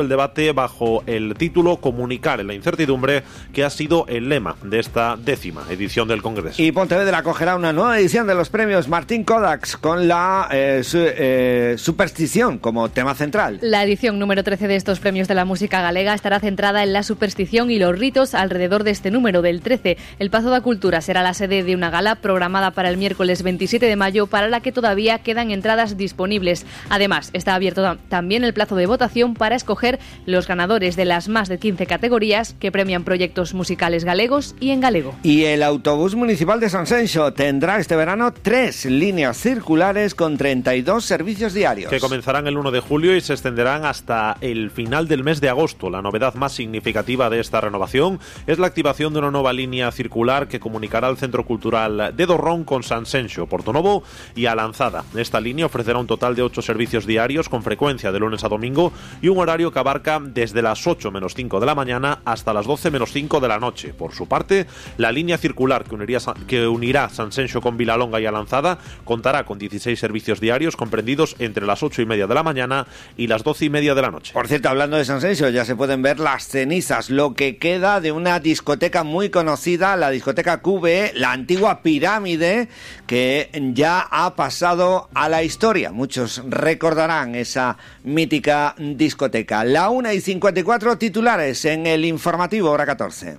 El debate bajo el título Comunicar en la incertidumbre, que ha sido el lema de esta 10ª edición del Congreso. Y Pontevedra acogerá una nueva edición de los premios Martín Kodaks con la superstición como tema central. La edición número 13 de estos premios de la música galega estará centrada en la superstición y los ritos alrededor de este número del 13. El Pazo da Cultura será la sede de una gala programada para el miércoles 27 de mayo, para la que todavía quedan entradas disponibles. Además, está abierto también el plazo de votación para escoger los ganadores de las más de 15 categorías que premian proyectos musicales galegos y en galego. Y el autobús municipal de Sanxenxo tendrá este verano 3 líneas circulares con 32 servicios diarios. Que comenzarán el 1 de julio y se extenderán hasta el final del mes de agosto. La novedad más significativa de esta renovación es la activación de una nueva línea circular que comunicará al Centro Cultural de Dorrón con Sanxenxo, Portonovo y Alanzada. Esta línea ofrecerá un total de 8 servicios diarios con frecuencia de lunes a domingo y un horario que abarca desde las 8 menos 5 de la mañana hasta las 12 menos 5 de la noche. Por su parte, la línea circular que unirá Sanxenxo con Vilalonga y Alanzada contará con 16 servicios diarios comprendidos entre las 8:30 de la mañana y las 12:30 de la noche. Por cierto, hablando de Sanxenxo, ya se pueden ver las cenizas, lo que queda de una discoteca muy conocida, la discoteca QVE, la antigua Pirámide, que ya ha pasado a la historia. Muchos recordarán esa mítica discoteca. La 1:54, titulares en el informativo, hora 14.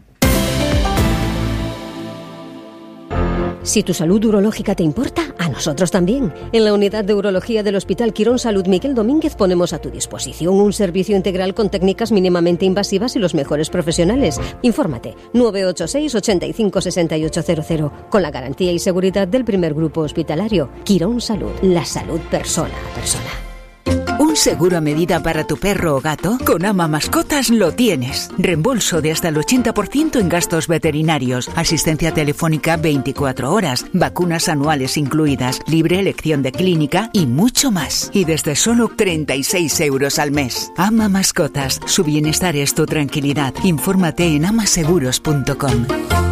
Si tu salud urológica te importa, a nosotros también. En la unidad de urología del Hospital Quirón Salud Miguel Domínguez ponemos a tu disposición un servicio integral con técnicas mínimamente invasivas y los mejores profesionales. Infórmate 986 85 6800 con la garantía y seguridad del primer grupo hospitalario. Quirón Salud, la salud persona a persona. ¿Un seguro a medida para tu perro o gato? Con Ama Mascotas lo tienes. Reembolso de hasta el 80% en gastos veterinarios, asistencia telefónica 24 horas, vacunas anuales incluidas, libre elección de clínica y mucho más. Y desde solo 36 euros al mes. Ama Mascotas, su bienestar es tu tranquilidad. Infórmate en amaseguros.com.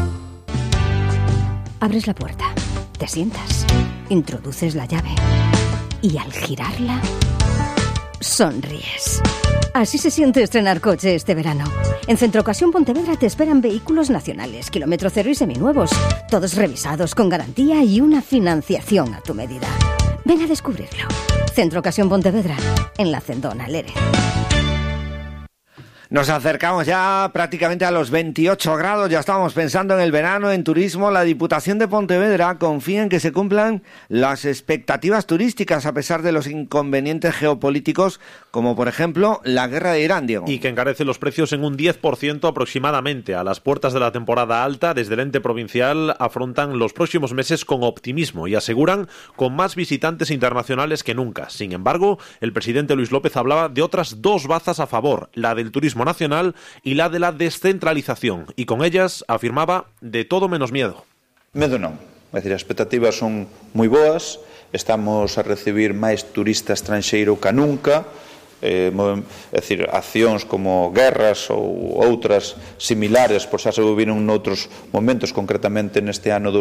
Abres la puerta, te sientas, introduces la llave y al girarla, sonríes. Así se siente estrenar coche este verano. En Centro Ocasión Pontevedra te esperan vehículos nacionales, kilómetro cero y seminuevos, todos revisados con garantía y una financiación a tu medida. Ven a descubrirlo. Centro Ocasión Pontevedra, en la Cendona Lérez. Nos acercamos ya prácticamente a los 28 grados, ya estamos pensando en el verano, en turismo. La Diputación de Pontevedra confía en que se cumplan las expectativas turísticas a pesar de los inconvenientes geopolíticos, como por ejemplo la guerra de Irán, Diego. Y que encarece los precios en un 10% aproximadamente. A las puertas de la temporada alta, desde el ente provincial afrontan los próximos meses con optimismo y aseguran con más visitantes internacionales que nunca. Sin embargo, el presidente Luis López hablaba de otras dos bazas a favor, la del turismo nacional y la de la descentralización, y con ellas afirmaba de todo menos miedo. Medo non, é dicir, as expectativas son moi boas, estamos a recibir máis turista estranxeiro que nunca, é dicir, accións como guerras ou outras similares, por xa se viviron noutros momentos, concretamente neste ano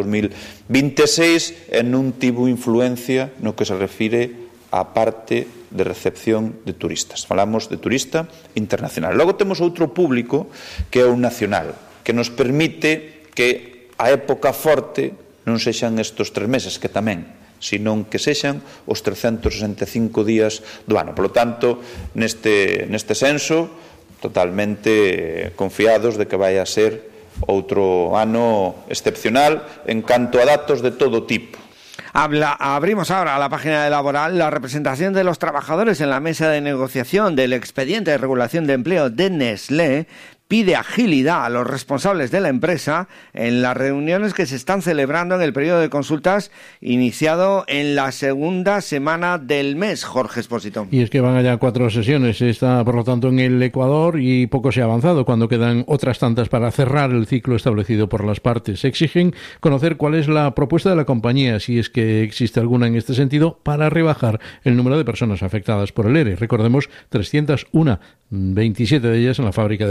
2026, e non tivo influencia no que se refire á parte de recepción de turistas. Falamos de turista internacional. Logo temos outro público que é o nacional, que nos permite que a época forte non sexan estes 3 meses, que tamén, senón que sexan os 365 días do ano. Por lo tanto, neste senso, totalmente confiados de que vai a ser outro ano excepcional en canto a datos de todo tipo. Abrimos ahora la página de Laboral. La representación de los trabajadores en la mesa de negociación del expediente de regulación de empleo de Nestlé pide agilidad a los responsables de la empresa en las reuniones que se están celebrando en el periodo de consultas iniciado en la segunda semana del mes, Jorge Espósito. Y es que van allá 4 sesiones, está por lo tanto en el Ecuador y poco se ha avanzado cuando quedan otras tantas para cerrar el ciclo establecido por las partes. Exigen conocer cuál es la propuesta de la compañía, si es que existe alguna en este sentido, para rebajar el número de personas afectadas por el ERE. Recordemos, 301, 27 de ellas en la fábrica de Ponteceso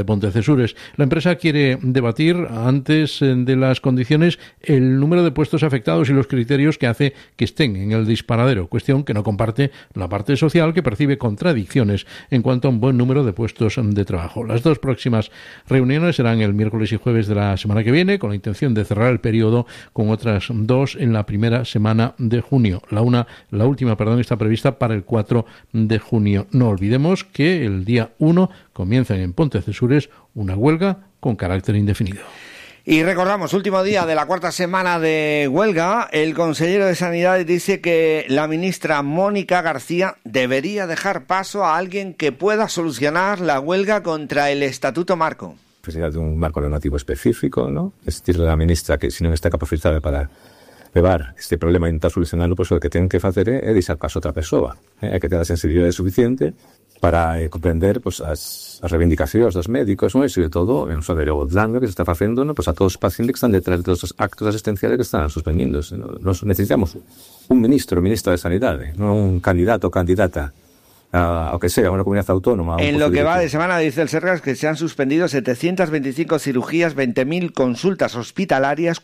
Pontecesures. La empresa quiere debatir antes de las condiciones el número de puestos afectados y los criterios que hace que estén en el disparadero, cuestión que no comparte la parte social, que percibe contradicciones en cuanto a un buen número de puestos de trabajo. Las dos próximas reuniones serán el miércoles y jueves de la semana que viene, con la intención de cerrar el periodo con otras dos en la primera semana de junio. La última, está prevista para el 4 de junio. No olvidemos que el día 1 comienzan en Pontecesures una huelga con carácter indefinido. Y recordamos, último día de la cuarta semana de huelga, el consejero de Sanidad dice que la ministra Mónica García debería dejar paso a alguien que pueda solucionar la huelga contra el Estatuto Marco. Necesidad de un marco normativo específico, ¿no? Es decir, la ministra que si non está capacitada para levar este problema e intentar solucionarlo, pois o que ten que facer é deixar paso a outra persoa. Hai que ter a sensibilidade suficiente para comprender pois, as reivindicacións dos médicos, non? E sobre todo, non só de o dano que se está facendo, non? Pois a todos os pacientes que están detrás de todos os actos asistenciales que están suspendiendo. Nos necesitamos un ministra de Sanidade, non un candidato ou candidata a que sea, una comunidad autónoma. En lo que va de semana, dice el Sergas, que se han suspendido 725 cirugías, 20.000 consultas hospitalarias,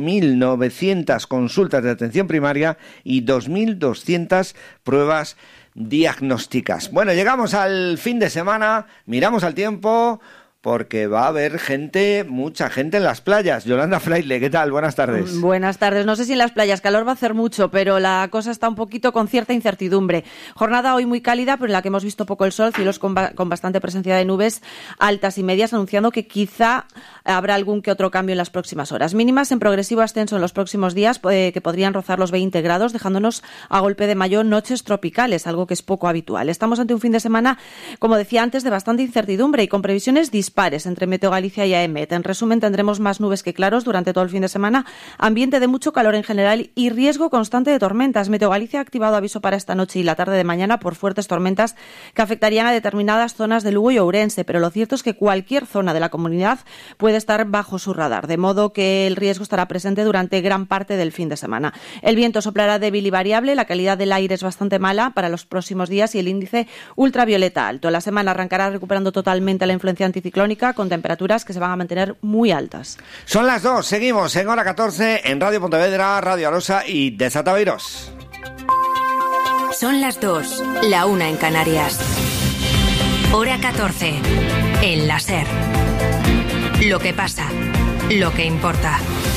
4.900 consultas de atención primaria y 2.200 pruebas diagnósticas. Bueno, llegamos al fin de semana, miramos al tiempo, porque va a haber mucha gente en las playas. Yolanda Fraile, ¿qué tal? Buenas tardes. Buenas tardes. No sé si en las playas calor va a hacer mucho, pero la cosa está un poquito con cierta incertidumbre. Jornada hoy muy cálida, pero en la que hemos visto poco el sol, cielos con bastante presencia de nubes altas y medias, anunciando que quizá habrá algún que otro cambio en las próximas horas. Mínimas en progresivo ascenso en los próximos días, que podrían rozar los 20 grados, dejándonos a golpe de mayo noches tropicales, algo que es poco habitual. Estamos ante un fin de semana, como decía antes, de bastante incertidumbre y con previsiones dispares entre Meteo Galicia y AEMET. En resumen, tendremos más nubes que claros durante todo el fin de semana, ambiente de mucho calor en general y riesgo constante de tormentas. Meteo Galicia ha activado aviso para esta noche y la tarde de mañana por fuertes tormentas que afectarían a determinadas zonas de Lugo y Ourense, pero lo cierto es que cualquier zona de la comunidad puede estar bajo su radar, de modo que el riesgo estará presente durante gran parte del fin de semana. El viento soplará débil y variable, la calidad del aire es bastante mala para los próximos días y el índice ultravioleta alto. La semana arrancará recuperando totalmente la influencia anticiclónica con temperaturas que se van a mantener muy altas. Son las 2, seguimos en hora 14 en Radio Pontevedra, Radio Arosa y Desataveiros. Son las 2, la 1 en Canarias. Hora 14, en la SER. Lo que pasa, lo que importa.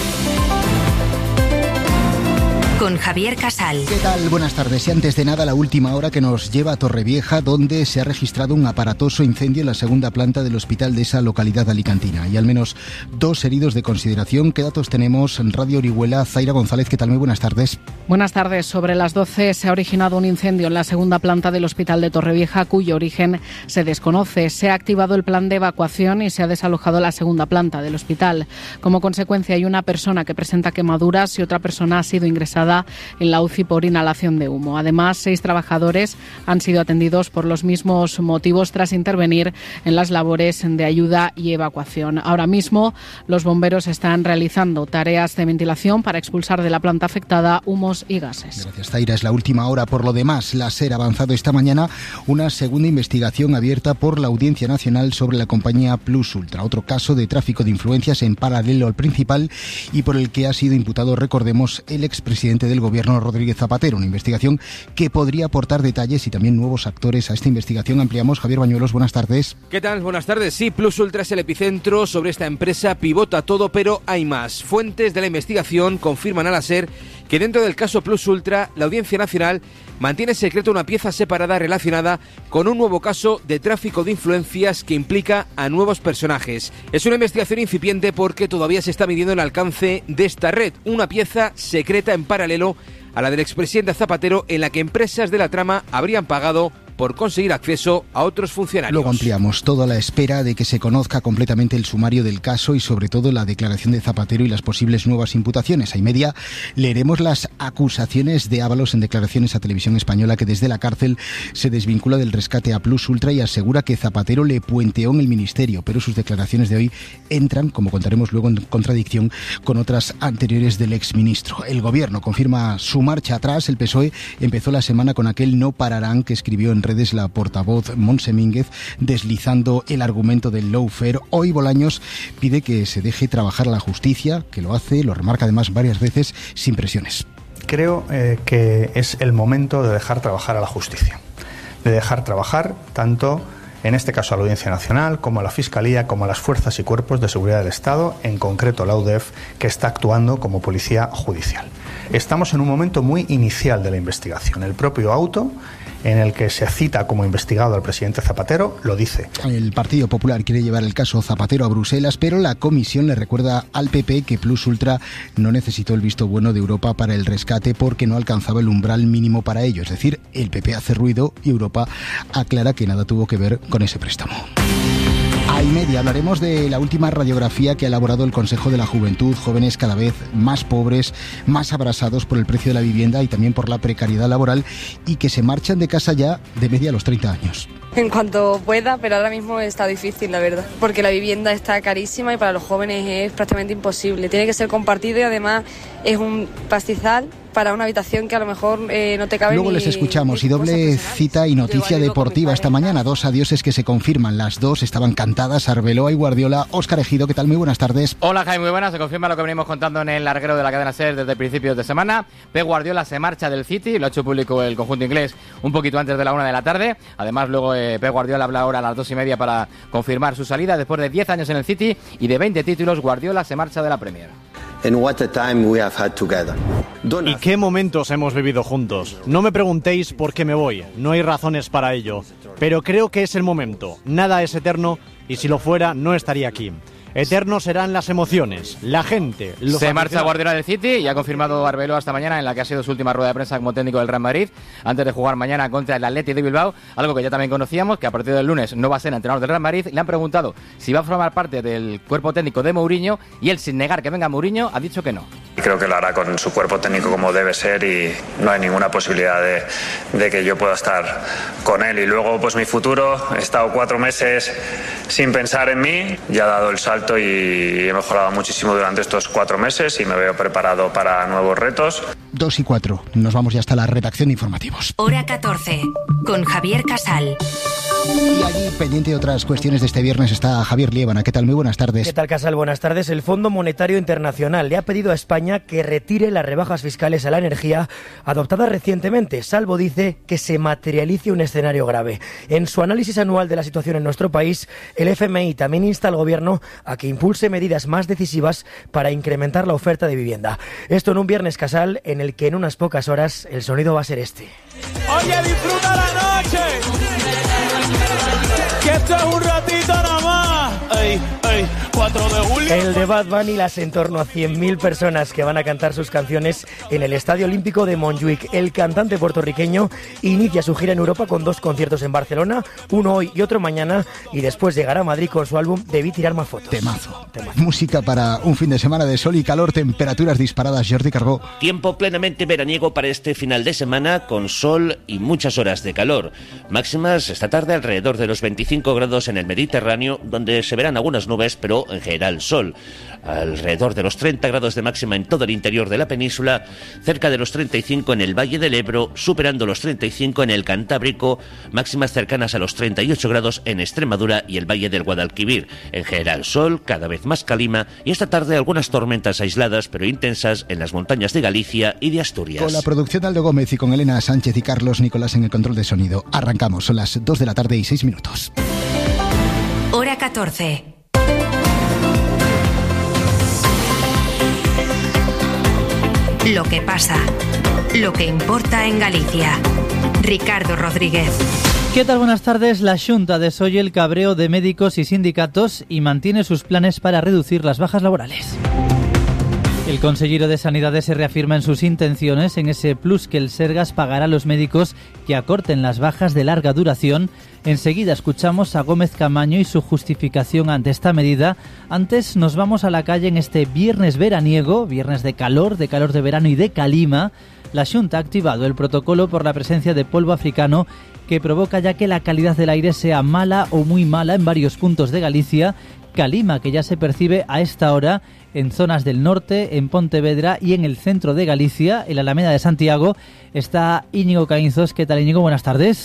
Con Javier Casal. ¿Qué tal? Buenas tardes. Y antes de nada, la última hora que nos lleva a Torrevieja, donde se ha registrado un aparatoso incendio en la segunda planta del hospital de esa localidad alicantina. Y al menos 2 heridos de consideración. ¿Qué datos tenemos en Radio Orihuela? Zaira González, ¿qué tal? Muy buenas tardes. Buenas tardes. Sobre las 12 se ha originado un incendio en la segunda planta del hospital de Torrevieja, cuyo origen se desconoce. Se ha activado el plan de evacuación y se ha desalojado la segunda planta del hospital. Como consecuencia, hay una persona que presenta quemaduras y otra persona ha sido ingresada en la UCI por inhalación de humo. Además, 6 trabajadores han sido atendidos por los mismos motivos tras intervenir en las labores de ayuda y evacuación. Ahora mismo, los bomberos están realizando tareas de ventilación para expulsar de la planta afectada humos y gases. Gracias, Zaira. Es la última hora. Por lo demás, la SER ha avanzado esta mañana una segunda investigación abierta por la Audiencia Nacional sobre la compañía Plus Ultra, otro caso de tráfico de influencias en paralelo al principal y por el que ha sido imputado, recordemos, el expresidente del Gobierno, Rodríguez Zapatero. Una investigación que podría aportar detalles y también nuevos actores a esta investigación. Ampliamos. Javier Bañuelos, buenas tardes. ¿Qué tal? Buenas tardes. Sí, Plus Ultra es el epicentro. Sobre esta empresa pivota todo, pero hay más. Fuentes de la investigación confirman a la SER que dentro del caso Plus Ultra, la Audiencia Nacional mantiene secreto una pieza separada relacionada con un nuevo caso de tráfico de influencias que implica a nuevos personajes. Es una investigación incipiente porque todavía se está midiendo el alcance de esta red, una pieza secreta en paralelo a la del expresidente Zapatero, en la que empresas de la trama habrían pagado por conseguir acceso a otros funcionarios. Luego ampliamos, todo a la espera de que se conozca completamente el sumario del caso y sobre todo la declaración de Zapatero y las posibles nuevas imputaciones. A y media leeremos las acusaciones de Ábalos en declaraciones a Televisión Española, que desde la cárcel se desvincula del rescate a Plus Ultra y asegura que Zapatero le puenteó en el ministerio, pero sus declaraciones de hoy entran, como contaremos luego, en contradicción con otras anteriores del exministro. El Gobierno confirma su marcha atrás. El PSOE empezó la semana con aquel no pararán que escribió en en redes la portavoz Montse Mínguez deslizando el argumento del lawfare. Hoy Bolaños pide que se deje trabajar a la justicia, que lo hace, lo remarca además varias veces, sin presiones. Creo que es el momento de dejar trabajar a la justicia, de dejar trabajar tanto, en este caso, a la Audiencia Nacional, como a la Fiscalía, como a las fuerzas y cuerpos de seguridad del Estado, en concreto la UDEF, que está actuando como policía judicial. Estamos en un momento muy inicial de la investigación. El propio auto en el que se cita como investigado al presidente Zapatero lo dice. El Partido Popular quiere llevar el caso Zapatero a Bruselas, pero la Comisión le recuerda al PP que Plus Ultra no necesitó el visto bueno de Europa para el rescate porque no alcanzaba el umbral mínimo para ello. Es decir, el PP hace ruido y Europa aclara que nada tuvo que ver con ese préstamo. A y media hablaremos de la última radiografía que ha elaborado el Consejo de la Juventud, jóvenes cada vez más pobres, más abrasados por el precio de la vivienda y también por la precariedad laboral y que se marchan de casa ya de media a los 30 años. En cuanto pueda, pero ahora mismo está difícil, la verdad, porque la vivienda está carísima y para los jóvenes es prácticamente imposible. Tiene que ser compartido y además es un pastizal para una habitación que a lo mejor no te cabe. Luego les escuchamos y doble cita y noticia deportiva esta mañana. Dos adioses que se confirman. Las dos estaban cantadas, Arbeloa y Guardiola. Óscar Ejido, ¿qué tal? Muy buenas tardes. Hola Jaime, muy buenas. Se confirma lo que venimos contando en el larguero de la cadena SER desde principios de semana. Pep Guardiola se marcha del City, lo ha hecho público el conjunto inglés un poquito antes de la 1 de la tarde. Además luego Pep Guardiola habla ahora a las 2:30 para confirmar su salida. Después de 10 años en el City y de 20 títulos, Guardiola se marcha de la Premier. And what a time we have had together. ¿Y qué momentos hemos vivido juntos? No me preguntéis por qué me voy, no hay razones para ello, pero creo que es el momento. Nada es eterno y si lo fuera no estaría aquí. Eternos serán las emociones, la gente. Se marcha Guardiola del City y ha confirmado Arbeloa esta mañana en la que ha sido su última rueda de prensa como técnico del Real Madrid antes de jugar mañana contra el Athletic de Bilbao, algo que ya también conocíamos, que a partir del lunes no va a ser entrenador del Real Madrid. Le han preguntado si va a formar parte del cuerpo técnico de Mourinho y él, sin negar que venga Mourinho, ha dicho que no. Creo que lo hará con su cuerpo técnico como debe ser y no hay ninguna posibilidad de que yo pueda estar con él. Y luego pues mi futuro, he estado 4 meses sin pensar en mí, ya he dado el salto y he mejorado muchísimo durante estos 4 meses y me veo preparado para nuevos retos. 2:04, nos vamos ya hasta la redacción de informativos. Hora 14, con Javier Casal. Y allí, pendiente de otras cuestiones de este viernes, está Javier Liébana. ¿Qué tal? Muy buenas tardes. ¿Qué tal, Casal? Buenas tardes. El Fondo Monetario Internacional le ha pedido a España que retire las rebajas fiscales a la energía adoptadas recientemente, salvo, dice, que se materialice un escenario grave. En su análisis anual de la situación en nuestro país, el FMI también insta al Gobierno a que impulse medidas más decisivas para incrementar la oferta de vivienda. Esto en un viernes, Casal, en el que en unas pocas horas el sonido va a ser este. Oye, disfruta la noche, que esto es un ratito nada más. Ey, 4 de julio. El de Bad Bunny, las en torno a 100.000 personas que van a cantar sus canciones en el Estadio Olímpico de Montjuic. El cantante puertorriqueño inicia su gira en Europa con 2 conciertos en Barcelona, uno hoy y otro mañana, y después llegará a Madrid con su álbum Debí tirar más fotos. Temazo. Música para un fin de semana de sol y calor, temperaturas disparadas. Jordi Carbó. Tiempo plenamente veraniego para este final de semana, con sol y muchas horas de calor. Máximas esta tarde alrededor de los 25 grados en el Mediterráneo, donde se verán algunas nubes, pero en general sol. Alrededor de los 30 grados de máxima en todo el interior de la península, cerca de los 35 en el Valle del Ebro, superando los 35 en el Cantábrico, máximas cercanas a los 38 grados en Extremadura y el Valle del Guadalquivir. En general sol, cada vez más calima, y esta tarde algunas tormentas aisladas pero intensas en las montañas de Galicia y de Asturias. Con la producción de Aldo Gómez y con Elena Sánchez y Carlos Nicolás en el control de sonido. Arrancamos, son las 2 de la tarde y 6 minutos. Hora 14. Lo que pasa, lo que importa en Galicia. Ricardo Rodríguez. ¿Qué tal? Buenas tardes. La Xunta desoye el cabreo de médicos y sindicatos y mantiene sus planes para reducir las bajas laborales. El consellero de Sanidades se reafirma en sus intenciones en ese plus que el Sergas pagará a los médicos que acorten las bajas de larga duración. Enseguida escuchamos a Gómez Camaño y su justificación ante esta medida. Antes nos vamos a la calle en este viernes veraniego, viernes de calor de verano y de calima. La Xunta ha activado el protocolo por la presencia de polvo africano que provoca ya que la calidad del aire sea mala o muy mala en varios puntos de Galicia. Calima que ya se percibe a esta hora en zonas del norte, en Pontevedra y en el centro de Galicia, en la Alameda de Santiago. Está Íñigo Caínzos. ¿Qué tal, Íñigo? Buenas tardes.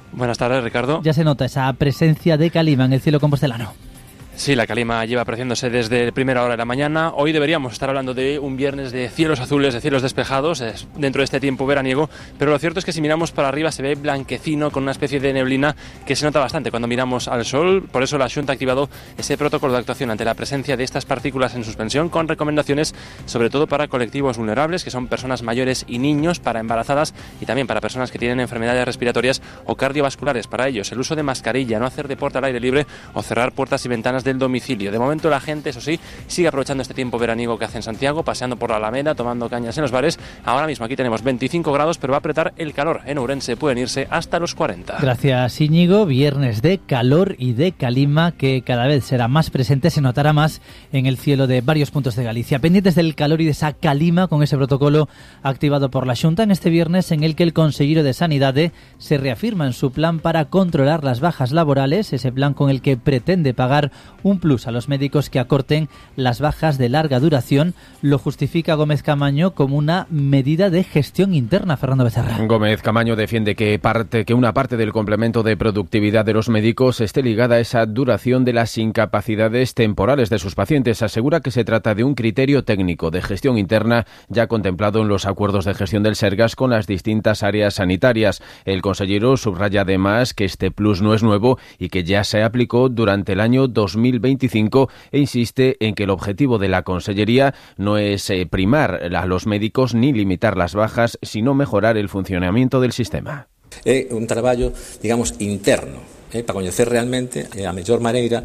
Buenas tardes, Ricardo. Ya se nota esa presencia de calima en el cielo compostelano. Sí, la calima lleva apreciándose desde primera hora de la mañana. Hoy deberíamos estar hablando de un viernes de cielos azules, de cielos despejados, dentro de este tiempo veraniego, pero lo cierto es que si miramos para arriba se ve blanquecino con una especie de neblina que se nota bastante cuando miramos al sol. Por eso la Xunta ha activado ese protocolo de actuación ante la presencia de estas partículas en suspensión, con recomendaciones sobre todo para colectivos vulnerables, que son personas mayores y niños, para embarazadas y también para personas que tienen enfermedades respiratorias o cardiovasculares. Para ellos, el uso de mascarilla, no hacer deporte al aire libre o cerrar puertas y ventanas del domicilio. De momento la gente, eso sí, sigue aprovechando este tiempo veraniego que hace en Santiago, paseando por la Alameda, tomando cañas en los bares. Ahora mismo aquí tenemos 25 grados, pero va a apretar el calor. En Ourense pueden irse hasta los 40. Gracias, Íñigo. Viernes de calor y de calima que cada vez será más presente, se notará más en el cielo de varios puntos de Galicia. Pendientes del calor y de esa calima con ese protocolo activado por la Xunta en este viernes, en el que el consejero de Sanidade se reafirma en su plan para controlar las bajas laborales, ese plan con el que pretende pagar un plus a los médicos que acorten las bajas de larga duración. Lo justifica Gómez Camaño como una medida de gestión interna. Fernando Becerra. Gómez Camaño defiende que una parte del complemento de productividad de los médicos esté ligada a esa duración de las incapacidades temporales de sus pacientes. Asegura que se trata de un criterio técnico de gestión interna ya contemplado en los acuerdos de gestión del Sergas con las distintas áreas sanitarias. El consejero subraya además que este plus no es nuevo y que ya se aplicó durante el año 2025 e insiste en que el objetivo de la Consellería no es primar a los médicos ni limitar las bajas, sino mejorar el funcionamiento del sistema. É un traballo, digamos, interno, para coñecer realmente a mellor maneira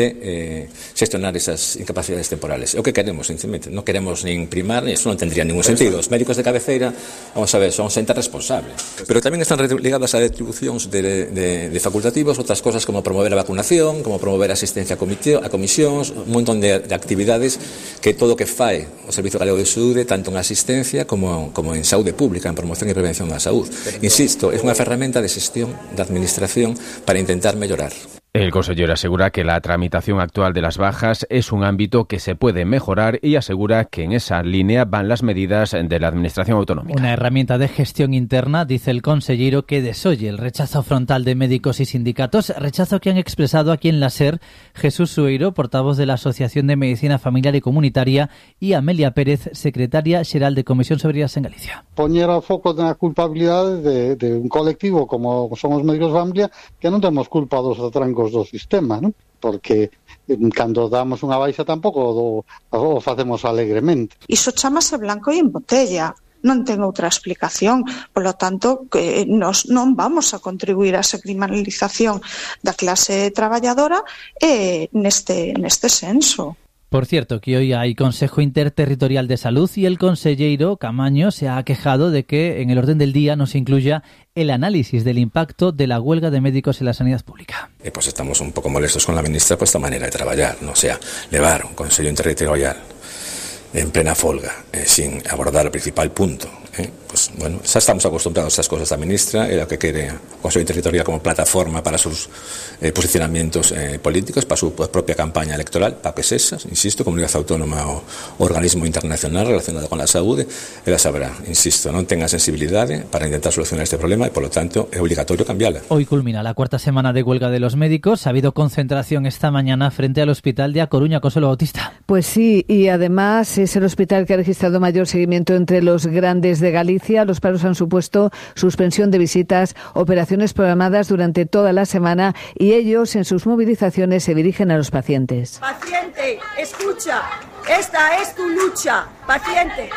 de xestionar esas incapacidades temporales. É o que queremos, sinceramente. Non queremos nin primar, eso non tendría ningún sentido. Os médicos de cabeceira, vamos a ver, son xente responsable. Pero tamén están ligadas a atribucións de facultativos, outras cosas como promover a vacunación, como promover a asistencia a comisións, un montón de actividades que todo o que fai o Servicio Galego de Saúde, tanto en asistencia como en saúde pública, en promoción e prevención da saúde. Insisto, é unha ferramenta de xestión da administración para intentar mellorar. El consejero asegura que la tramitación actual de las bajas es un ámbito que se puede mejorar y asegura que en esa línea van las medidas de la Administración Autonómica. Una herramienta de gestión interna, dice el consejero, que desoye el rechazo frontal de médicos y sindicatos, rechazo que han expresado aquí en la SER Jesús Sueiro, portavoz de la Asociación de Medicina Familiar y Comunitaria, y Amelia Pérez, secretaria xeral de Comisión sobre Ideas en Galicia. Poñer o foco na culpabilidade de un colectivo como son os médicos de familia, que non temos culpa dos atrancos do sistema, non? Porque cando damos unha baixa tampouco o facemos alegremente. Iso chamase blanco e en botella. Non ten outra explicación. Polo tanto, que nos non vamos a contribuir a esa criminalización da clase traballadora neste senso. Por cierto, que hoy hay Consejo Interterritorial de Salud y el consejero Camaño se ha quejado de que en el orden del día no se incluya el análisis del impacto de la huelga de médicos en la sanidad pública. Pues estamos un pouco molestos con la ministra por esta manera de traballar, ¿no? O sea, levar un Consejo Interterritorial en plena folga, sin abordar el principal punto. Pues bueno, ya estamos acostumbrados a esas cosas. La ministra era lo que quiere el Consejo Interterritorial como plataforma para sus posicionamientos políticos, para su propia campaña electoral, para que es esa, insisto, comunidad autónoma o organismo internacional relacionado con la saúde, ela sabrá, insisto, non tenga sensibilidade para intentar solucionar este problema e, por lo tanto, é obligatorio cambiarla. Hoy culmina la cuarta semana de huelga de los médicos. Ha habido concentración esta mañana frente al hospital de A Coruña, Consuelo Bautista. Pues sí, y además es el hospital que ha registrado mayor seguimiento entre los grandes de Galicia. Los paros han supuesto suspensión de visitas, operaciones programadas durante toda la semana y ellos en sus movilizaciones se dirigen a los pacientes. Paciente, escucha, esta es tu lucha. Paciente,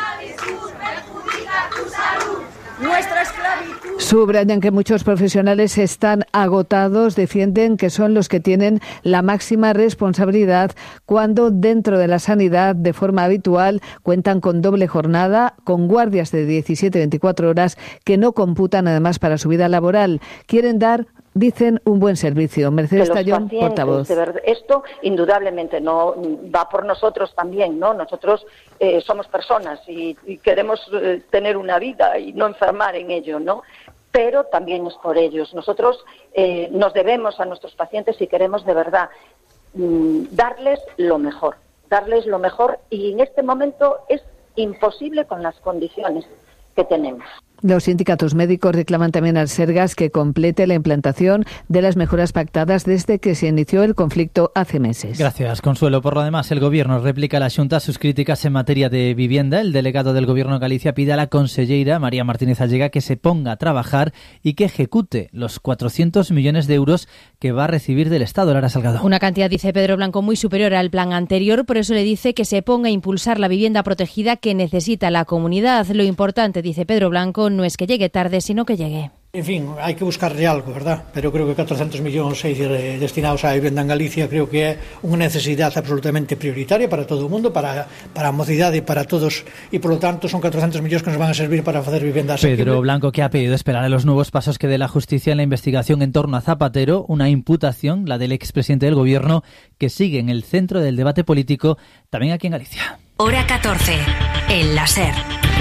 nuestra esclavitud. Subrayan que muchos profesionales están agotados, defienden que son los que tienen la máxima responsabilidad cuando dentro de la sanidad de forma habitual cuentan con doble jornada, con guardias de 17-24 horas que no computan además para su vida laboral. Quieren dar, dicen, un buen servicio. Mercedes Tallón, portavoz. Esto indudablemente no va por nosotros también, ¿no? Nosotros somos personas y queremos tener una vida y no enfermar en ello, ¿no? Pero también es por ellos. Nosotros nos debemos a nuestros pacientes y queremos de verdad darles lo mejor y en este momento es imposible con las condiciones que tenemos. Los sindicatos médicos reclaman también al Sergas que complete la implantación de las mejoras pactadas desde que se inició el conflicto hace meses. Gracias, Consuelo. Por lo demás, el Gobierno replica a la Xunta sus críticas en materia de vivienda. El delegado del Gobierno de Galicia pide a la conselleira María Martínez Allega que se ponga a trabajar y que ejecute los 400 millones de euros que va a recibir del Estado. Lara Salgado. Una cantidad, dice Pedro Blanco, muy superior al plan anterior. Por eso le dice que se ponga a impulsar la vivienda protegida que necesita la comunidad. Lo importante, dice Pedro Blanco, no es que llegue tarde, sino que llegue. En fin, hai que buscarle algo, verdad? Pero creo que 400 millóns destinados á vivenda en Galicia creo que é unha necesidade absolutamente prioritaria para todo o mundo, para a mocidade, para todos, e por lo tanto son 400 millóns que nos van a servir para facer vivenda asequible. Pedro Blanco, que ha pedido esperar a los nuevos pasos que dé la justicia en la investigación en torno a Zapatero, una imputación, la del expresidente del Gobierno, que sigue en el centro del debate político también aquí en Galicia. Hora 14, en la SER.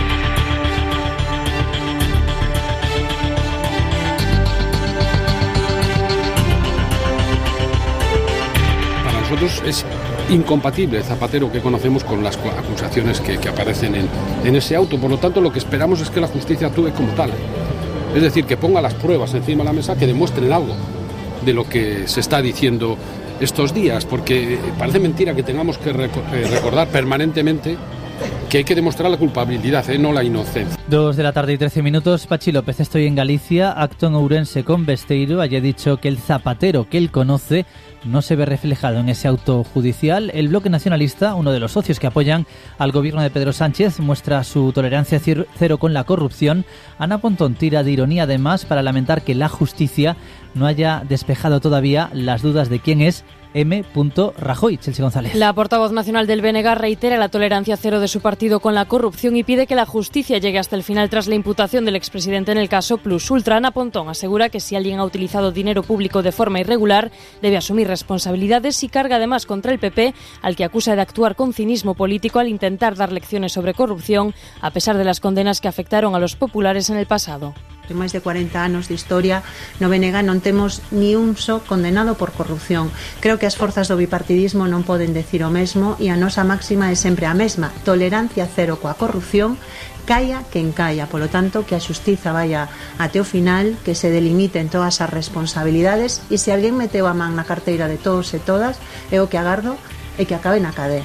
Nosotros es incompatible el Zapatero que conocemos con las acusaciones que aparecen en ese auto. Por lo tanto, lo que esperamos es que la justicia actúe como tal. Es decir, que ponga las pruebas encima de la mesa que demuestren algo de lo que se está diciendo estos días, porque parece mentira que tengamos que recordar permanentemente que hay que demostrar la culpabilidad, no la inocencia. 2 de la tarde y 13 minutos. Pachi López, estoy en Galicia, acto en Ourense con Besteiro. Allí ha dicho que el Zapatero que él conoce no se ve reflejado en ese auto judicial. El Bloque Nacionalista, uno de los socios que apoyan al gobierno de Pedro Sánchez, muestra su tolerancia cero con la corrupción. Ana Pontón tira de ironía además para lamentar que la justicia no haya despejado todavía las dudas de quién es M. Rajoy. Chelsea González. La portavoz nacional del BNG reitera la tolerancia cero de su partido con la corrupción y pide que la justicia llegue hasta el final tras la imputación del expresidente en el caso Plus Ultra. Ana Pontón asegura que si alguien ha utilizado dinero público de forma irregular debe asumir responsabilidades y carga además contra el PP, al que acusa de actuar con cinismo político al intentar dar lecciones sobre corrupción a pesar de las condenas que afectaron a los populares en el pasado. En máis de 40 anos de historia no BNG non temos ni un só condenado por corrupción. Creo que as forzas do bipartidismo non poden decir o mesmo e a nosa máxima é sempre a mesma: tolerancia cero coa corrupción, caia quen caia. Polo tanto, que a xustiza vaya até o final, que se delimiten todas as responsabilidades e se alguén meteu a man na carteira de todos e todas, é o que agardo é que acabe na cadea.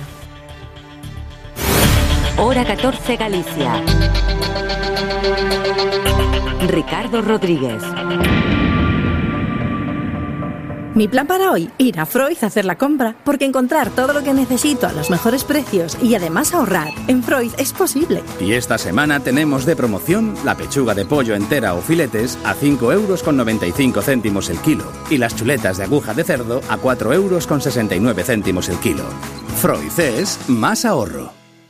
Hora 14 Galicia. Ricardo Rodríguez. Mi plan para hoy, ir a Freud a hacer la compra, porque encontrar todo lo que necesito a los mejores precios y además ahorrar en Freud es posible. Y esta semana tenemos de promoción la pechuga de pollo entera o filetes a 5,95 € el kilo y las chuletas de aguja de cerdo a 4,69 € el kilo. Freud es más ahorro.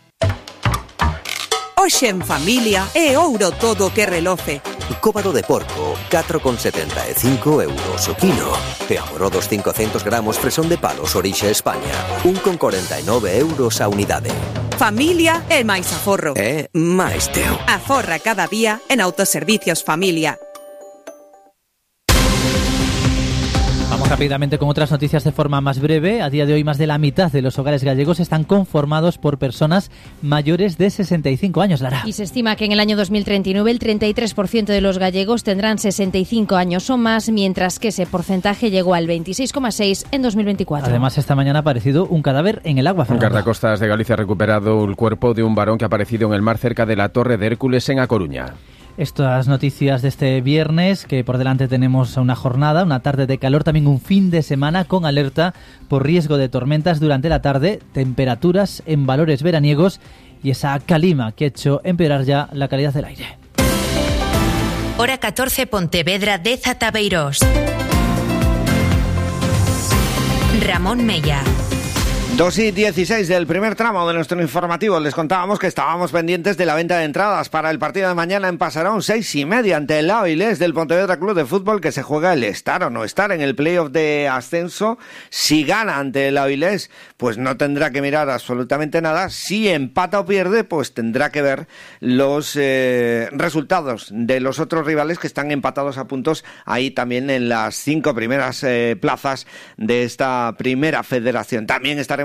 Hoxe en familia é ouro todo que reloce. Cóbado de porco, 4,75 € o kilo. E amorodos 500 gramos fresón de palos orixe España, 1,49 € a unidade. Familia é máis aforro. É máis teo. Aforra cada día en Autoservicios Familia. Vamos rápidamente con otras noticias de forma más breve. A día de hoy, más de la mitad de los hogares gallegos están conformados por personas mayores de 65 años, Lara. Y se estima que en el año 2039 el 33% de los gallegos tendrán 65 años o más, mientras que ese porcentaje llegó al 26,6% en 2024. Además, esta mañana ha aparecido un cadáver en el agua. Un guardacostas de Galicia ha recuperado el cuerpo de un varón que ha aparecido en el mar cerca de la Torre de Hércules en A Coruña. Estas noticias de este viernes, que por delante tenemos una jornada, una tarde de calor, también un fin de semana con alerta por riesgo de tormentas durante la tarde, temperaturas en valores veraniegos y esa calima que ha hecho empeorar ya la calidad del aire. Hora 14 Pontevedra de Zatabeiros. Ramón Mella. 2:16 del primer tramo de nuestro informativo. Les contábamos que estábamos pendientes de la venta de entradas para el partido de mañana en Pasarón, 6:30 ante el Avilés del Pontevedra Club de Fútbol, que se juega el estar o no estar en el playoff de ascenso. Si gana ante el Avilés, pues no tendrá que mirar absolutamente nada. Si empata o pierde, pues tendrá que ver los resultados de los otros rivales que están empatados a puntos ahí también en las 5 primeras plazas de esta primera federación. También estaremos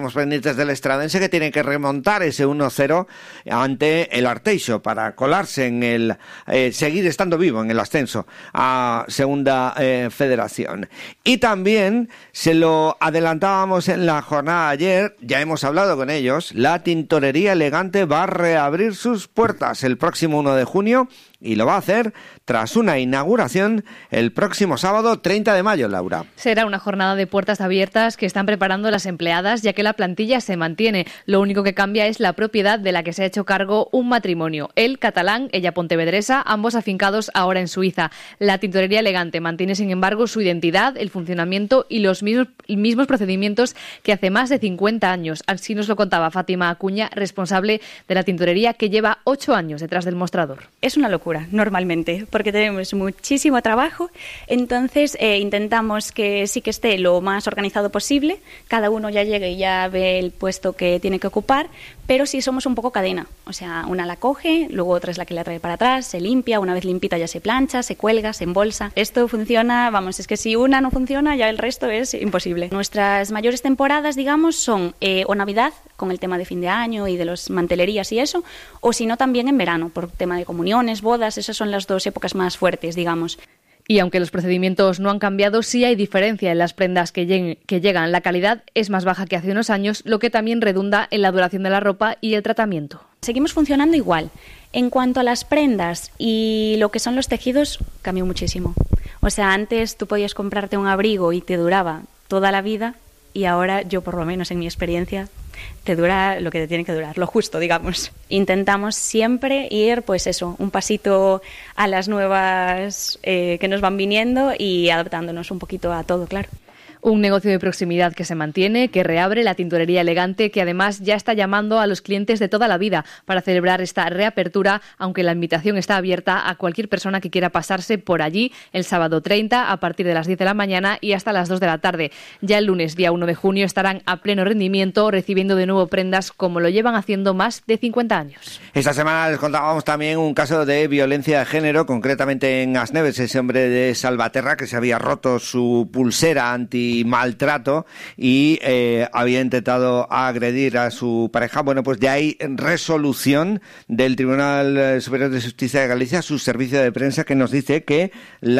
estaremos pendientes del Estradense, que tiene que remontar ese 1-0 ante el Arteixo para colarse en el seguir estando vivo en el ascenso a Segunda Federación. Y también se lo adelantábamos en la jornada de ayer, ya hemos hablado con ellos, la Tintorería Elegante va a reabrir sus puertas el próximo 1 de junio y lo va a hacer tras una inauguración el próximo sábado 30 de mayo, Laura. Será una jornada de puertas abiertas que están preparando las empleadas, ya que la plantilla se mantiene. Lo único que cambia es la propiedad de la que se ha hecho cargo un matrimonio. Él catalán, ella pontevedresa, ambos afincados ahora en Suiza. La Tintorería Elegante mantiene, sin embargo, su identidad, el funcionamiento y los mismos procedimientos que hace más de 50 años. Así nos lo contaba Fátima Acuña, responsable de la tintorería, que lleva 8 años detrás del mostrador. Es una locura normalmente, porque tenemos muchísimo trabajo, entonces intentamos que sí que esté lo más organizado posible, cada uno ya llegue y ya ve el puesto que tiene que ocupar, pero sí somos un poco cadena, o sea, una la coge, luego otra es la que la trae para atrás, se limpia, una vez limpita ya se plancha, se cuelga, se embolsa. Esto funciona, vamos, es que si una no funciona ya el resto es imposible. Nuestras mayores temporadas, digamos, son o Navidad, con el tema de fin de año y de los mantelerías y eso, o si no también en verano, por tema de comuniones, bodas, esas son las dos épocas más fuertes, digamos. Y aunque los procedimientos no han cambiado, sí hay diferencia en las prendas que llegan. La calidad es más baja que hace unos años, lo que también redunda en la duración de la ropa y el tratamiento. Seguimos funcionando igual. En cuanto a las prendas y lo que son los tejidos, cambió muchísimo. O sea, antes tú podías comprarte un abrigo y te duraba toda la vida, y ahora yo, por lo menos en mi experiencia, te dura lo que te tiene que durar, lo justo, digamos. Intentamos siempre ir, pues eso, un pasito a las nuevas que nos van viniendo y adaptándonos un poquito a todo, claro. Un negocio de proximidad que se mantiene, que reabre la Tintorería Elegante, que además ya está llamando a los clientes de toda la vida para celebrar esta reapertura, aunque la invitación está abierta a cualquier persona que quiera pasarse por allí el sábado 30 a partir de las 10 de la mañana y hasta las 2 de la tarde. Ya el lunes, día 1 de junio, estarán a pleno rendimiento, recibiendo de nuevo prendas como lo llevan haciendo más de 50 años. Esta semana les contábamos también un caso de violencia de género, concretamente en Asneves, ese hombre de Salvaterra que se había roto su pulsera anti-maltrato y había intentado agredir a su pareja. Bueno, pues ya hay resolución del Tribunal Superior de Justicia de Galicia, su servicio de prensa, que nos dice que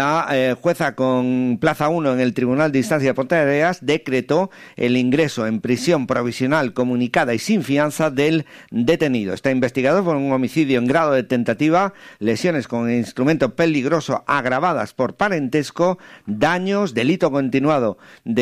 la jueza con plaza 1 en el Tribunal de Instancia de Ponteareas decretó el ingreso en prisión provisional comunicada y sin fianza del detenido. Está investigado por un homicidio en grado de tentativa, lesiones con instrumento peligroso agravadas por parentesco, daños, delito continuado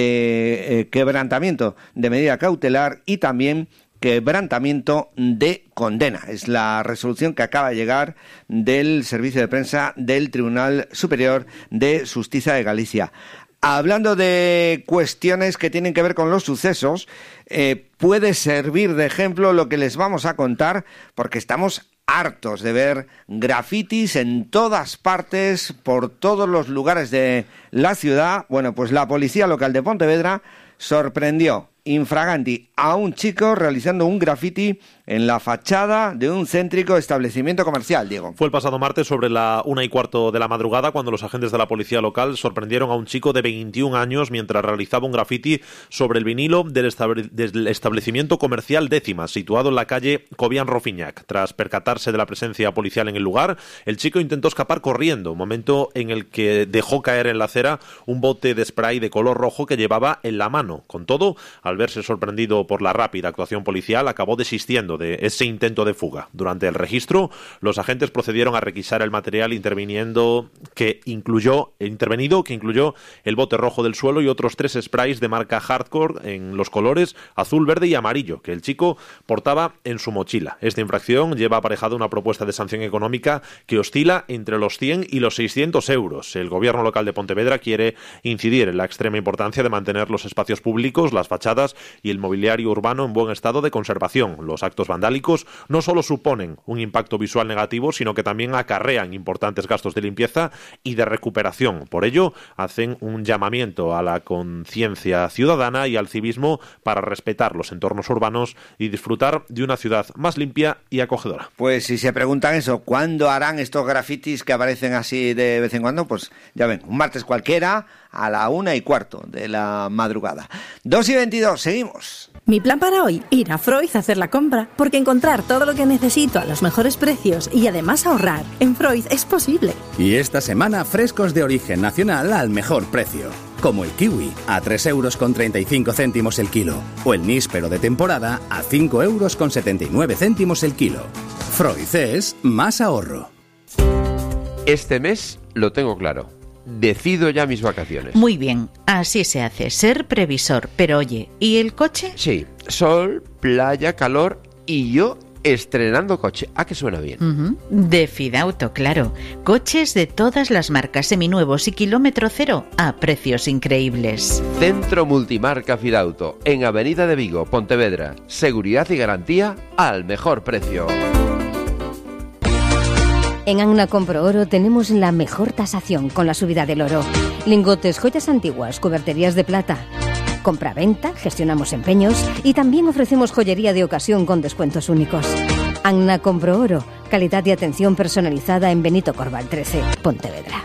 de quebrantamiento de medida cautelar y también quebrantamiento de condena. Es la resolución que acaba de llegar del servicio de prensa del Tribunal Superior de Justicia de Galicia. Hablando de cuestiones que tienen que ver con los sucesos, puede servir de ejemplo lo que les vamos a contar, porque estamos hartos de ver grafitis en todas partes, por todos los lugares de la ciudad. Bueno, pues la policía local de Pontevedra sorprendió infraganti a un chico realizando un grafiti en la fachada de un céntrico establecimiento comercial, Diego. Fue el pasado martes sobre la 1:15 de la madrugada cuando los agentes de la policía local sorprendieron a un chico de 21 años mientras realizaba un grafiti sobre el vinilo del establecimiento comercial Décimas, situado en la calle Cobian-Rofiñac. Tras percatarse de la presencia policial en el lugar, el chico intentó escapar corriendo, momento en el que dejó caer en la acera un bote de spray de color rojo que llevaba en la mano. Con todo, al verse sorprendido por la rápida actuación policial, acabó desistiendo de ese intento de fuga. Durante el registro, los agentes procedieron a requisar el material intervenido que incluyó el bote rojo del suelo y otros 3 sprays de marca Hardcore en los colores azul, verde y amarillo que el chico portaba en su mochila. Esta infracción lleva aparejada una propuesta de sanción económica que oscila entre los 100 y los 600 euros. El gobierno local de Pontevedra quiere incidir en la extrema importancia de mantener los espacios públicos, las fachadas y el mobiliario urbano en buen estado de conservación. Los actos vandálicos no solo suponen un impacto visual negativo, sino que también acarrean importantes gastos de limpieza y de recuperación. Por ello, hacen un llamamiento a la conciencia ciudadana y al civismo para respetar los entornos urbanos y disfrutar de una ciudad más limpia y acogedora. Pues si se preguntan eso, ¿cuándo harán estos grafitis que aparecen así de vez en cuando? Pues ya ven, un martes cualquiera a la 1:15 de la madrugada. 2:22, seguimos. Mi plan para hoy, ir a Freud a hacer la compra, porque encontrar todo lo que necesito a los mejores precios y además ahorrar en Freud es posible. Y esta semana frescos de origen nacional al mejor precio. Como el kiwi, a 3,35 € el kilo. O el níspero de temporada, a 5,79 € el kilo. Freud es más ahorro. Este mes lo tengo claro. Decido ya mis vacaciones. Muy bien, así se hace, ser previsor. Pero oye, ¿y el coche? Sí, sol, playa, calor y yo estrenando coche. ¿A que suena bien? De Fidauto, claro. Coches de todas las marcas, seminuevos y kilómetro cero a precios increíbles. Centro Multimarca Fidauto, en Avenida de Vigo, Pontevedra. Seguridad y garantía al mejor precio. En Anna Compro Oro tenemos la mejor tasación con la subida del oro. Lingotes, joyas antiguas, cuberterías de plata. Compra-venta, gestionamos empeños y también ofrecemos joyería de ocasión con descuentos únicos. Anna Compro Oro, calidad y atención personalizada en Benito Corval 13, Pontevedra.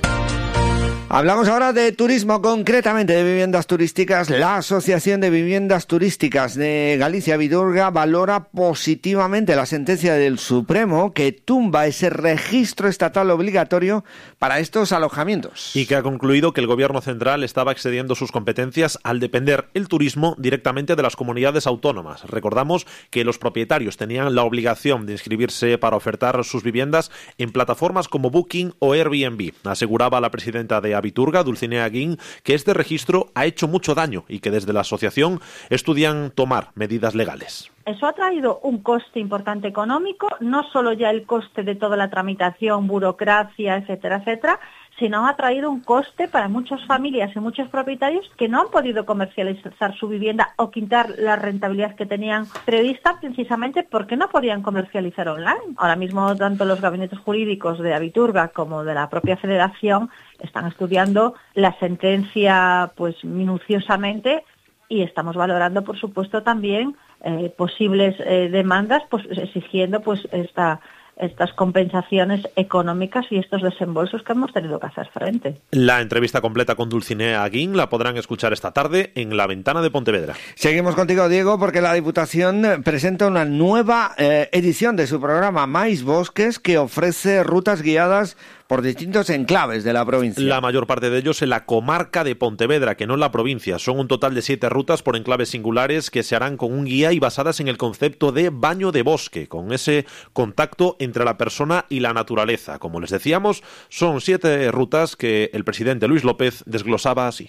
Hablamos ahora de turismo, concretamente de viviendas turísticas. La Asociación de Viviendas Turísticas de Galicia, Vidurga, valora positivamente la sentencia del Supremo que tumba ese registro estatal obligatorio para estos alojamientos. Y que ha concluido que el Gobierno central estaba excediendo sus competencias al depender el turismo directamente de las comunidades autónomas. Recordamos que los propietarios tenían la obligación de inscribirse para ofertar sus viviendas en plataformas como Booking o Airbnb. Aseguraba la presidenta de Abiturga, Dulcinea Guín, que este registro ha hecho mucho daño y que desde la asociación estudian tomar medidas legales. Eso ha traído un coste importante económico, no solo ya el coste de toda la tramitación, burocracia, etcétera, etcétera, sino ha traído un coste para muchas familias y muchos propietarios que no han podido comercializar su vivienda o quitar la rentabilidad que tenían prevista precisamente porque no podían comercializar online. Ahora mismo tanto los gabinetes jurídicos de Abiturga como de la propia Federación están estudiando la sentencia pues minuciosamente y estamos valorando por supuesto también posibles demandas pues exigiendo pues estas compensaciones económicas y estos desembolsos que hemos tenido que hacer frente. La entrevista completa con Dulcinea Aguín la podrán escuchar esta tarde en La Ventana de Pontevedra. Seguimos contigo, Diego, porque la Diputación presenta una nueva edición de su programa Mais Bosques que ofrece rutas guiadas por distintos enclaves de la provincia. La mayor parte de ellos en la comarca de Pontevedra, que no en la provincia. Son un total de 7 rutas por enclaves singulares que se harán con un guía y basadas en el concepto de baño de bosque, con ese contacto entre la persona y la naturaleza. Como les decíamos, son 7 rutas que el presidente Luis López desglosaba así.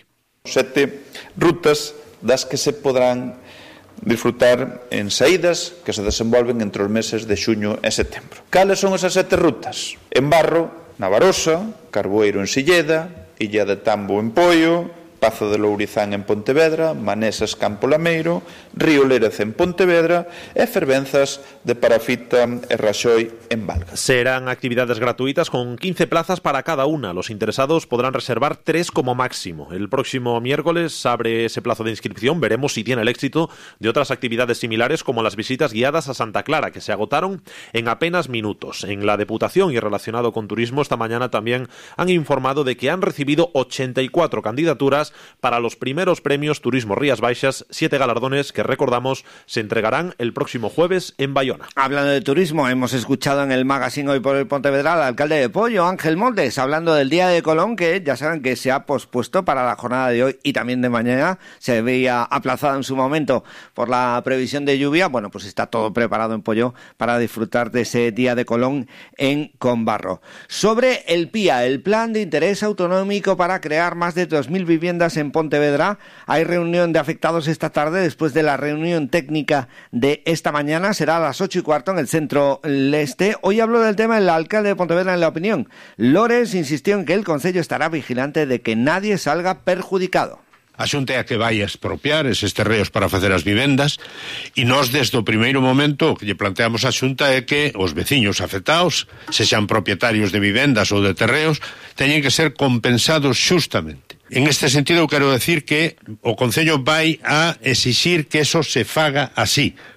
7 rutas das que se podrán disfrutar en saídas que se desenvolven entre os meses de xuño e setembro. Cales son esas 7 rutas? En Barro, na Barosa, Carboeiro en Silleda, Illa de Tambo en Poio, Pazo de Lourizán en Pontevedra, Manesas Campo Lameiro, Río Lérez en Pontevedra e Fervenzas de Parafita e Raxoi en Valga. Serán actividades gratuitas con 15 plazas para cada una. Los interesados podrán reservar 3 como máximo. El próximo miércoles abre ese plazo de inscripción. Veremos si tiene el éxito de otras actividades similares como las visitas guiadas a Santa Clara, que se agotaron en apenas minutos. En la Diputación y relacionado con turismo, esta mañana también han informado de que han recibido 84 candidaturas para los primeros premios Turismo Rías Baixas, 7 galardones que recordamos se entregarán el próximo jueves en Bayona. Hablando de turismo, hemos escuchado en el magazine Hoy por el Pontevedra al alcalde de Poio, Ángel Moldes, hablando del Día de Colón, que ya saben que se ha pospuesto para la jornada de hoy y también de mañana. Se veía aplazado en su momento por la previsión de lluvia. Bueno, pues está todo preparado en Poio para disfrutar de ese Día de Colón en Conbarro. Sobre el PIA, el Plan de Interés Autonómico para crear más de 2.000 viviendas en Pontevedra. Hay reunión de afectados esta tarde después de la reunión técnica de esta mañana. Será a las 8:15 en el centro leste. Hoy habló del tema el alcalde de Pontevedra en La Opinión. Lores insistió en que el concello estará vigilante de que nadie salga perjudicado. A Xunta é a que vai expropiar eses terreos para facer as vivendas e nós desde o primeiro momento o que lle planteamos a Xunta é que os veciños afectados, sexan propietarios de vivendas ou de terreos, teñen que ser compensados xustamente. En este sentido quero decir que o Concello vai a exixir que eso se faga así,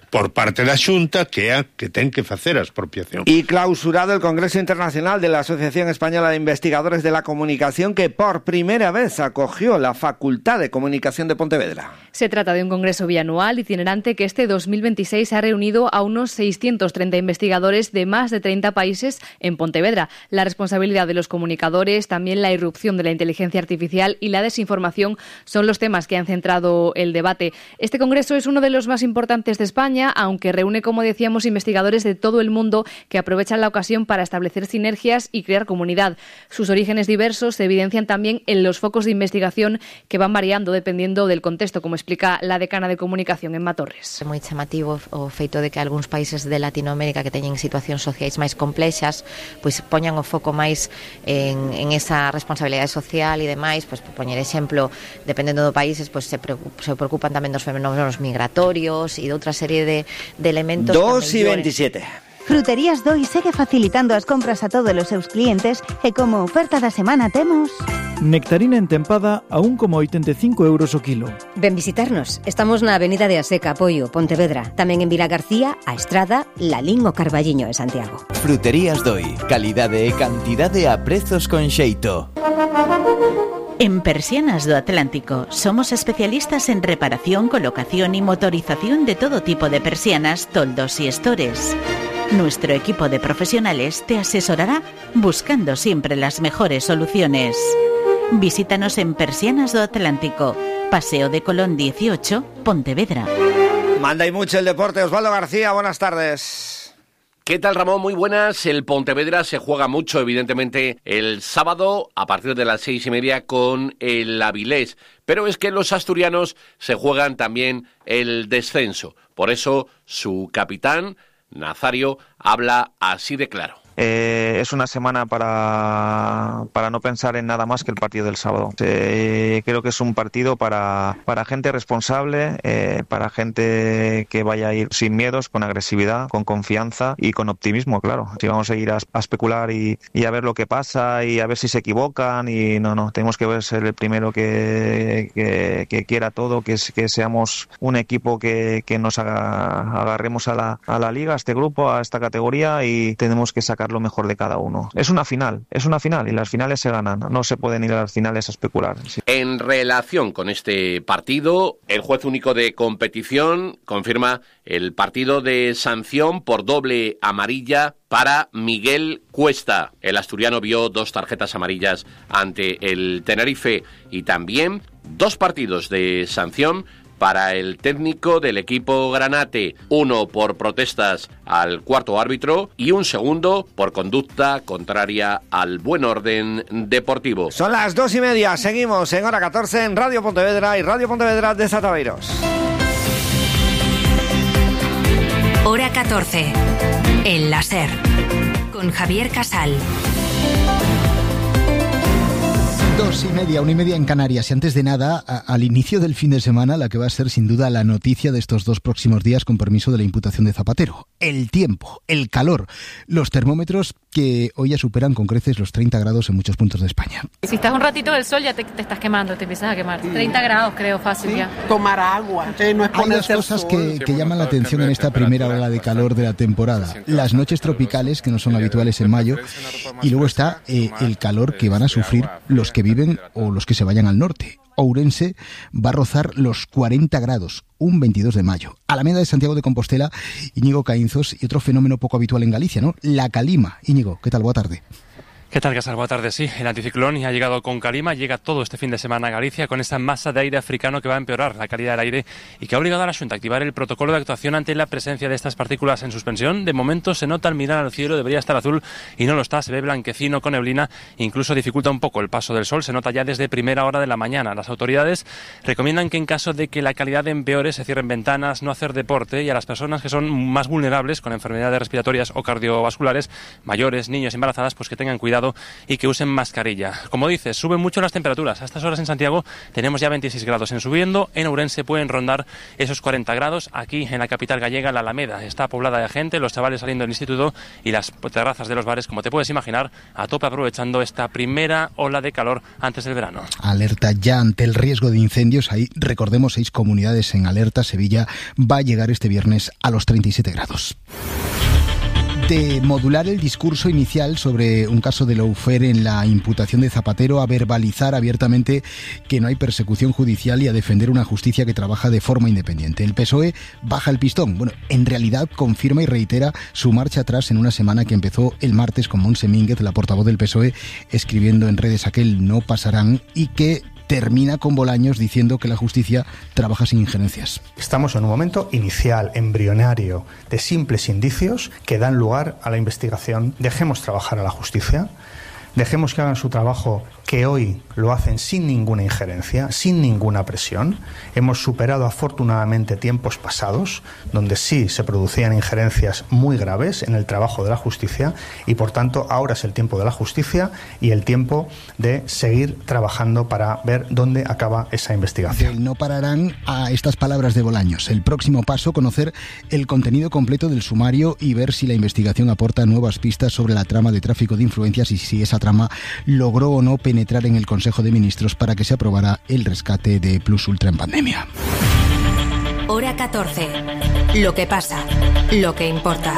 por parte da Xunta que é a que ten que facer a expropiación. Y clausurado el Congreso Internacional de la Asociación Española de Investigadores de la Comunicación, que por primera vez acogió la Facultad de Comunicación de Pontevedra. Se trata de un congreso bianual itinerante que este 2026 ha reunido a unos 630 investigadores de más de 30 países en Pontevedra. La responsabilidad de los comunicadores, también la irrupción de la inteligencia artificial y la desinformación son los temas que han centrado el debate. Este congreso es uno de los más importantes de España, aunque reúne, como decíamos, investigadores de todo el mundo que aprovechan la ocasión para establecer sinergias y crear comunidad. Sus orígenes diversos se evidencian también en los focos de investigación que van variando dependiendo del contexto, como explica la decana de comunicación, Emma Torres. É moi chamativo o feito de que algúns países de Latinoamérica que teñen situacións sociais máis complexas pois poñan o foco máis en esa responsabilidade social e demais, pois por poñer exemplo, dependendo do país, pois se preocupan tamén dos fenómenos migratorios e de outra serie de elementos. 2:27. Fruterías Doi segue facilitando as compras a todos os seus clientes e como oferta da semana temos nectarina entempada a 1,85 euros o kilo. Ven visitarnos. Estamos na Avenida de Aseca, Apoio, Pontevedra. Tamén en Vila García, A Estrada, Lalín o Carballiño de Santiago. Fruterías Doi. Calidade e cantidade a prezos con xeito. En Persianas do Atlántico somos especialistas en reparación, colocación y motorización de todo tipo de persianas, toldos y estores. Nuestro equipo de profesionales te asesorará buscando siempre las mejores soluciones. Visítanos en Persianas do Atlántico, Paseo de Colón 18, Pontevedra. Manda y mucho el deporte. Osvaldo García, buenas tardes. ¿Qué tal, Ramón? Muy buenas. El Pontevedra se juega mucho, evidentemente, el sábado a partir de las 6:30 con el Avilés. Pero es que los asturianos se juegan también el descenso. Por eso su capitán, Nazario, habla así de claro. Es una semana para no pensar en nada más que el partido del sábado. Creo que es un partido para gente responsable, para gente que vaya a ir sin miedos, con agresividad, con confianza y con optimismo, claro. Si vamos a ir a especular y a ver lo que pasa y a ver si se equivocan, y no, tenemos que ser el primero que quiera todo, que seamos un equipo que nos agarremos a la liga, a este grupo, a esta categoría, y tenemos que sacar lo mejor de cada uno. Es una final y las finales se ganan, no se pueden ir a las finales a especular. Sí. En relación con este partido, el juez único de competición confirma el partido de sanción por doble amarilla para Miguel Cuesta. El asturiano vio 2 tarjetas amarillas ante el Tenerife y también 2 partidos de sanción para el técnico del equipo granate, 1 por protestas al cuarto árbitro y un segundo por conducta contraria al buen orden deportivo. Son las 2:30, seguimos en hora 14 en Radio Pontevedra y Radio Pontevedra de Zataveiros. Hora 14, en la SER, con Javier Casal. 2:30, 1:30 en Canarias. Y antes de nada, al inicio del fin de semana, la que va a ser sin duda la noticia de estos 2 próximos días, con permiso de la imputación de Zapatero. El tiempo, el calor, los termómetros que hoy ya superan con creces los 30 grados en muchos puntos de España. Si estás un ratito del sol ya te estás quemando, te empiezas a quemar. 30 grados creo, fácil ya. Tomar agua, no es Hay 2 cosas que llaman la atención en esta primera ola de calor de la temporada. Las noches tropicales, que no son habituales en mayo, y luego está el calor que van a sufrir los que viven o los que se vayan al norte. Ourense va a rozar los 40 grados, un 22 de mayo. Alameda de Santiago de Compostela, Íñigo Caínzos, y otro fenómeno poco habitual en Galicia, ¿no? La calima. Íñigo, ¿qué tal? Boa tarde. ¿Qué tal, Casal? Buenas tardes. Sí, el anticiclón ha llegado con calima, llega todo este fin de semana a Galicia con esa masa de aire africano que va a empeorar la calidad del aire y que ha obligado a la Xunta a activar el protocolo de actuación ante la presencia de estas partículas en suspensión. De momento se nota al mirar al cielo, debería estar azul y no lo está, se ve blanquecino con neblina, incluso dificulta un poco el paso del sol, se nota ya desde primera hora de la mañana. Las autoridades recomiendan que en caso de que la calidad empeore se cierren ventanas, no hacer deporte, y a las personas que son más vulnerables con enfermedades respiratorias o cardiovasculares, mayores, niños, embarazadas, pues que tengan cuidado cuidado y que usen mascarilla. Como dices, suben mucho las temperaturas. A estas horas en Santiago tenemos ya 26 grados en subiendo, en Ourense pueden rondar esos 40 grados. Aquí en la capital gallega, la Alameda está poblada de gente, los chavales saliendo del instituto y las terrazas de los bares, como te puedes imaginar, a tope aprovechando esta primera ola de calor antes del verano. Alerta ya ante el riesgo de incendios. Hay, recordemos, 6 comunidades en alerta. Sevilla va a llegar este viernes a los 37 grados. De modular el discurso inicial sobre un caso de lawfare en la imputación de Zapatero a verbalizar abiertamente que no hay persecución judicial y a defender una justicia que trabaja de forma independiente. El PSOE baja el pistón. Bueno, en realidad confirma y reitera su marcha atrás en una semana que empezó el martes con Montse Mínguez, la portavoz del PSOE, escribiendo en redes aquel "no pasarán", y que termina con Bolaños diciendo que la justicia trabaja sin injerencias. Estamos en un momento inicial, embrionario, de simples indicios que dan lugar a la investigación. Dejemos trabajar a la justicia, dejemos que hagan su trabajo, que hoy lo hacen sin ninguna injerencia, sin ninguna presión. Hemos superado afortunadamente tiempos pasados donde sí se producían injerencias muy graves en el trabajo de la justicia y por tanto ahora es el tiempo de la justicia y el tiempo de seguir trabajando para ver dónde acaba esa investigación. No pararán a estas palabras de Bolaños. El próximo paso, conocer el contenido completo del sumario y ver si la investigación aporta nuevas pistas sobre la trama de tráfico de influencias y si esa trama logró o no penetrar en el Consejo de Ministros para que se aprobara el rescate de Plus Ultra en pandemia. Hora 14. Lo que pasa, lo que importa.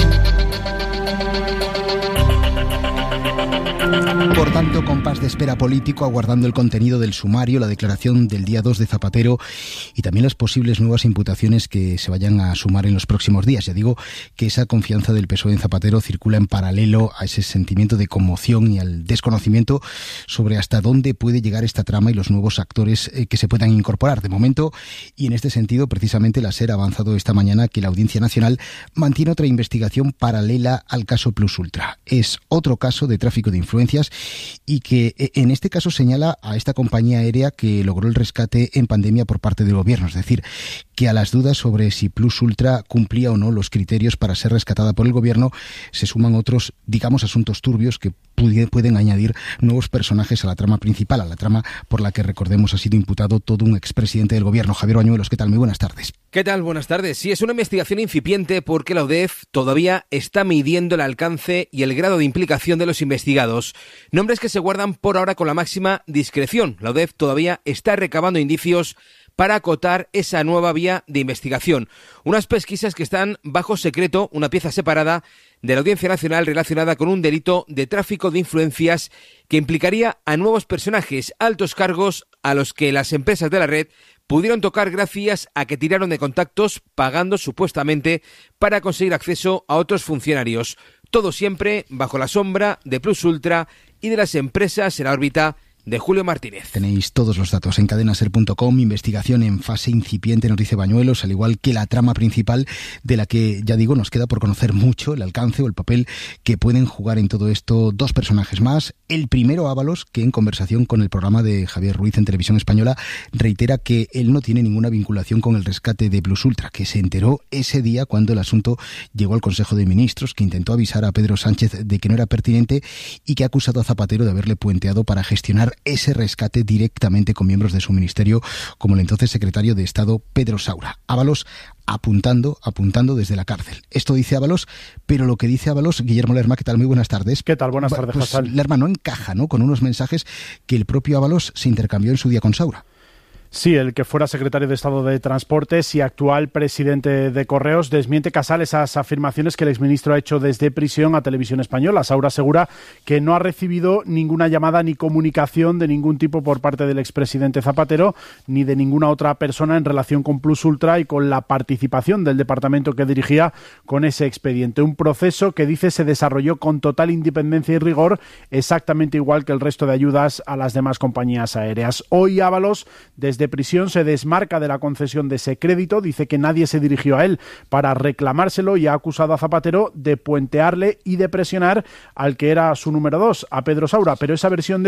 Por tanto, compás de espera político, aguardando el contenido del sumario, la declaración del día 2 de Zapatero y también las posibles nuevas imputaciones que se vayan a sumar en los próximos días. Ya digo que esa confianza del PSOE en Zapatero circula en paralelo a ese sentimiento de conmoción y al desconocimiento sobre hasta dónde puede llegar esta trama y los nuevos actores que se puedan incorporar. De momento, y en este sentido, precisamente la SER ha avanzado esta mañana que la Audiencia Nacional mantiene otra investigación paralela al caso Plus Ultra. Es otro caso de tráfico de influencias y que en este caso señala a esta compañía aérea que logró el rescate en pandemia por parte del gobierno. Es decir, que a las dudas sobre si Plus Ultra cumplía o no los criterios para ser rescatada por el gobierno se suman otros, digamos, asuntos turbios que pueden añadir nuevos personajes a la trama principal, a la trama por la que, recordemos, ha sido imputado todo un expresidente del gobierno. Javier Bañuelos, ¿qué tal? Muy buenas tardes. ¿Qué tal? Buenas tardes. Sí, es una investigación incipiente porque la UDEF todavía está midiendo el alcance y el grado de implicación de los investigados. Nombres que se guardan por ahora con la máxima discreción. La UDEF todavía está recabando indicios para acotar esa nueva vía de investigación. Unas pesquisas que están bajo secreto, una pieza separada de la Audiencia Nacional relacionada con un delito de tráfico de influencias que implicaría a nuevos personajes, altos cargos a los que las empresas de la red pudieron tocar gracias a que tiraron de contactos pagando supuestamente para conseguir acceso a otros funcionarios. Todo siempre bajo la sombra de Plus Ultra y de las empresas en la órbita de Julio Martínez. Tenéis todos los datos en cadenaser.com. Investigación en fase incipiente, nos dice Bañuelos, al igual que la trama principal de la que, ya digo, nos queda por conocer mucho el alcance o el papel que pueden jugar en todo esto dos personajes más. El primero, Ábalos, que en conversación con el programa de Javier Ruiz en Televisión Española reitera que él no tiene ninguna vinculación con el rescate de Plus Ultra, que se enteró ese día cuando el asunto llegó al Consejo de Ministros, que intentó avisar a Pedro Sánchez de que no era pertinente y que ha acusado a Zapatero de haberle puenteado para gestionar ese rescate directamente con miembros de su ministerio, como el entonces secretario de Estado Pedro Saura. Ábalos apuntando desde la cárcel. Esto dice Ábalos, pero lo que dice Ábalos, Guillermo Lerma, ¿qué tal? Muy buenas tardes. ¿Qué tal? Buenas tardes, pues, Hassan. Lerma, no encaja, ¿no?, con unos mensajes que el propio Ábalos se intercambió en su día con Saura. Sí, el que fuera secretario de Estado de Transportes y actual presidente de Correos desmiente Casal esas afirmaciones que el exministro ha hecho desde prisión a Televisión Española. Saura asegura que no ha recibido ninguna llamada ni comunicación de ningún tipo por parte del expresidente Zapatero ni de ninguna otra persona en relación con Plus Ultra y con la participación del departamento que dirigía con ese expediente. Un proceso que dice se desarrolló con total independencia y rigor, exactamente igual que el resto de ayudas a las demás compañías aéreas. Hoy Ábalos, desde prisión, se desmarca de la concesión de ese crédito, dice que nadie se dirigió a él para reclamárselo y ha acusado a Zapatero de puentearle y de presionar al que era su número 2, a Pedro Saura, pero esa versión de hoy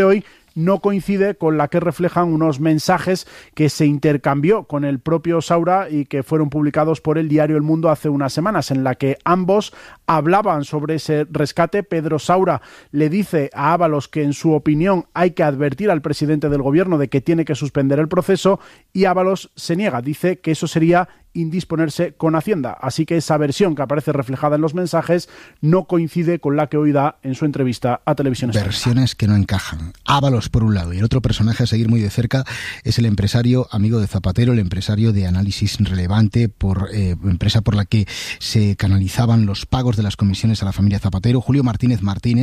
no coincide con la que reflejan unos mensajes que se intercambió con el propio Saura y que fueron publicados por el diario El Mundo hace unas semanas, en la que ambos hablaban sobre ese rescate. Pedro Saura le dice a Ábalos que, en su opinión, hay que advertir al presidente del gobierno de que tiene que suspender el proceso, y Ábalos se niega, dice que eso sería indisponerse con Hacienda. Así que esa versión que aparece reflejada en los mensajes no coincide con la que hoy da en su entrevista a Televisión Española. Versiones que no encajan. Ábalos por un lado, y el otro personaje a seguir muy de cerca es el empresario amigo de Zapatero, el empresario de Análisis Relevante, empresa por la que se canalizaban los pagos de las comisiones a la familia Zapatero, Julio Martínez,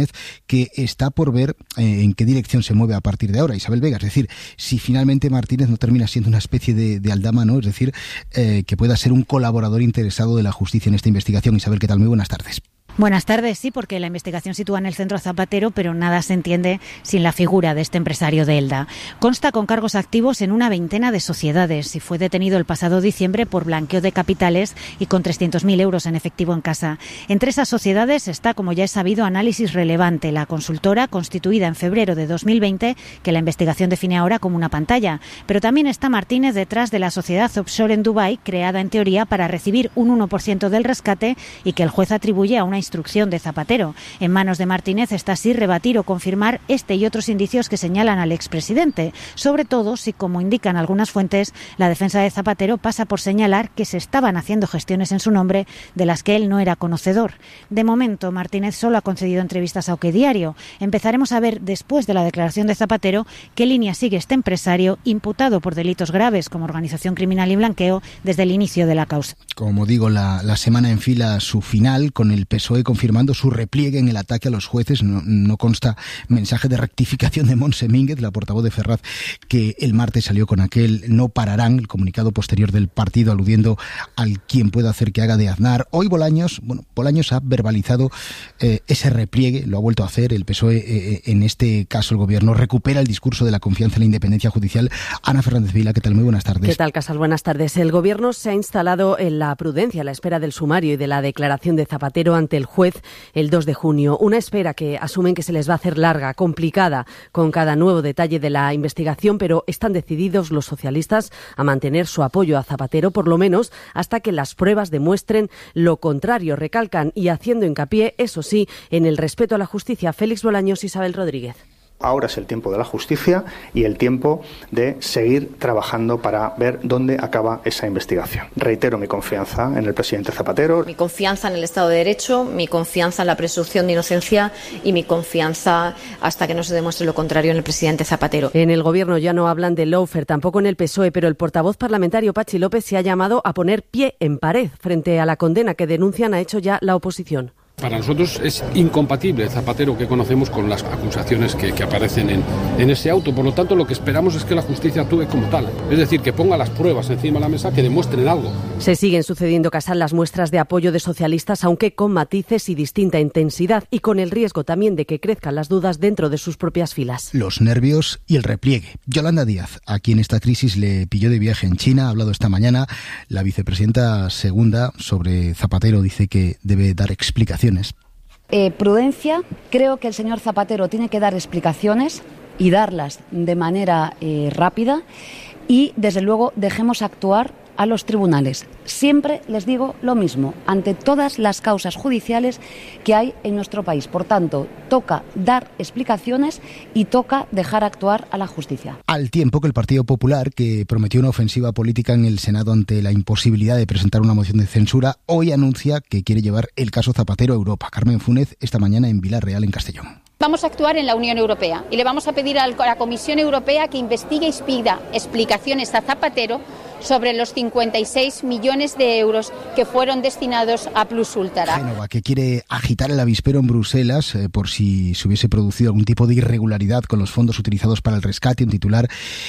que está por ver en qué dirección se mueve a partir de ahora. Isabel Vega, es decir, si finalmente Martínez no termina siendo una especie de aldama, ¿no? Es decir, que pueda ser un colaborador interesado de la justicia en esta investigación. Isabel, ¿qué tal? Muy buenas tardes. Buenas tardes, sí, porque la investigación sitúa en el centro a Zapatero, pero nada se entiende sin la figura de este empresario de Elda. Consta con cargos activos en una veintena de sociedades y fue detenido el pasado diciembre por blanqueo de capitales y con 300.000 euros en efectivo en casa. Entre esas sociedades está, como ya es sabido, Análisis Relevante, la consultora constituida en febrero de 2020, que la investigación define ahora como una pantalla. Pero también está Martínez detrás de la sociedad offshore en Dubái, creada en teoría para recibir un 1% del rescate y que el juez atribuye a una instrucción de Zapatero. En manos de Martínez está así rebatir o confirmar este y otros indicios que señalan al expresidente, sobre todo si, como indican algunas fuentes, la defensa de Zapatero pasa por señalar que se estaban haciendo gestiones en su nombre de las que él no era conocedor. De momento, Martínez solo ha concedido entrevistas a OK Diario. Empezaremos a ver, después de la declaración de Zapatero, qué línea sigue este empresario imputado por delitos graves como organización criminal y blanqueo desde el inicio de la causa. Como digo, la semana enfila su final, con el PSOE confirmando su repliegue en el ataque a los jueces. No consta mensaje de rectificación de Montse Mínguez, la portavoz de Ferraz, que el martes salió con aquel "no pararán", el comunicado posterior del partido, aludiendo al quien pueda hacer que haga de Aznar. Hoy Bolaños ha verbalizado ese repliegue, lo ha vuelto a hacer. El PSOE, en este caso el gobierno, recupera el discurso de la confianza en la independencia judicial. Ana Fernández Vila, ¿qué tal? Muy buenas tardes. ¿Qué tal, Casal? Buenas tardes. El gobierno se ha instalado en la prudencia a la espera del sumario y de la declaración de Zapatero ante el juez el 2 de junio. Una espera que asumen que se les va a hacer larga, complicada, con cada nuevo detalle de la investigación, pero están decididos los socialistas a mantener su apoyo a Zapatero, por lo menos hasta que las pruebas demuestren lo contrario. Recalcan, y haciendo hincapié, eso sí, en el respeto a la justicia. Félix Bolaños, Isabel Rodríguez. Ahora es el tiempo de la justicia y el tiempo de seguir trabajando para ver dónde acaba esa investigación. Reitero mi confianza en el presidente Zapatero. Mi confianza en el Estado de Derecho, mi confianza en la presunción de inocencia y mi confianza, hasta que no se demuestre lo contrario, en el presidente Zapatero. En el Gobierno ya no hablan de lawfare, tampoco en el PSOE, pero el portavoz parlamentario Pachi López se ha llamado a poner pie en pared frente a la condena que denuncian ha hecho ya la oposición. Para nosotros es incompatible el Zapatero que conocemos con las acusaciones que aparecen en ese auto. Por lo tanto, lo que esperamos es que la justicia actúe como tal. Es decir, que ponga las pruebas encima de la mesa que demuestren algo. Se siguen sucediendo, Casal, las muestras de apoyo de socialistas, aunque con matices y distinta intensidad, y con el riesgo también de que crezcan las dudas dentro de sus propias filas. Los nervios y el repliegue. Yolanda Díaz, a quien esta crisis le pilló de viaje en China, ha hablado esta mañana. La vicepresidenta segunda sobre Zapatero dice que debe dar explicaciones. Prudencia, creo que el señor Zapatero tiene que dar explicaciones y darlas de manera rápida, y desde luego dejemos actuar a los tribunales. Siempre les digo lo mismo, ante todas las causas judiciales que hay en nuestro país. Por tanto, toca dar explicaciones y toca dejar actuar a la justicia. Al tiempo que el Partido Popular, que prometió una ofensiva política en el Senado ante la imposibilidad de presentar una moción de censura, hoy anuncia que quiere llevar el caso Zapatero a Europa. Carmen Fúnez, esta mañana en Villarreal, en Castellón. Vamos a actuar en la Unión Europea y le vamos a pedir a la Comisión Europea que investigue y pida explicaciones a Zapatero sobre los 56 millones de euros que fueron destinados a Plus Ultra. Génova, que quiere agitar el avispero en Bruselas por si se hubiese producido algún tipo de irregularidad con los fondos utilizados para el rescate. Un titular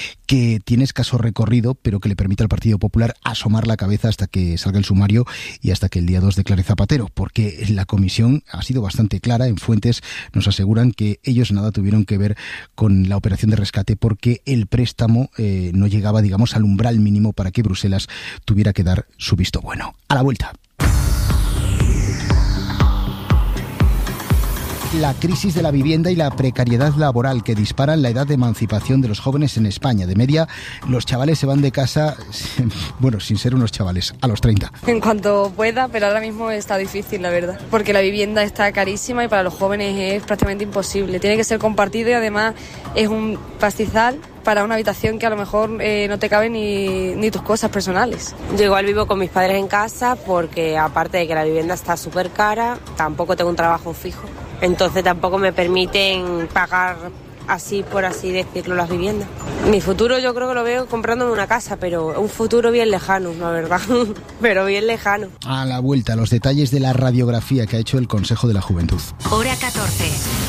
que tiene escaso recorrido, pero que le permite al Partido Popular asomar la cabeza hasta que salga el sumario y hasta que el día 2 declare Zapatero, porque la comisión ha sido bastante clara. En fuentes nos aseguran que ellos nada tuvieron que ver con la operación de rescate, porque el préstamo no llegaba, digamos, al umbral mínimo para que Bruselas tuviera que dar su visto bueno. A la vuelta. la crisis de la vivienda y la precariedad laboral que disparan la edad de emancipación de los jóvenes en España. De media, los chavales se van de casa, bueno, sin ser unos chavales, a los 30. En cuanto pueda, pero ahora mismo está difícil, la verdad, porque la vivienda está carísima y para los jóvenes es prácticamente imposible. Tiene que ser compartido y además es un pastizal para una habitación que a lo mejor no te caben ni tus cosas personales. Yo igual vivo con mis padres en casa porque aparte de que la vivienda está súper cara, tampoco tengo un trabajo fijo. Entonces tampoco me permiten pagar así, por así decirlo, las viviendas. Mi futuro yo creo que lo veo comprándome una casa, pero un futuro bien lejano, la verdad, pero bien lejano. A la vuelta, los detalles de la radiografía que ha hecho el Consejo de la Juventud. Hora 14.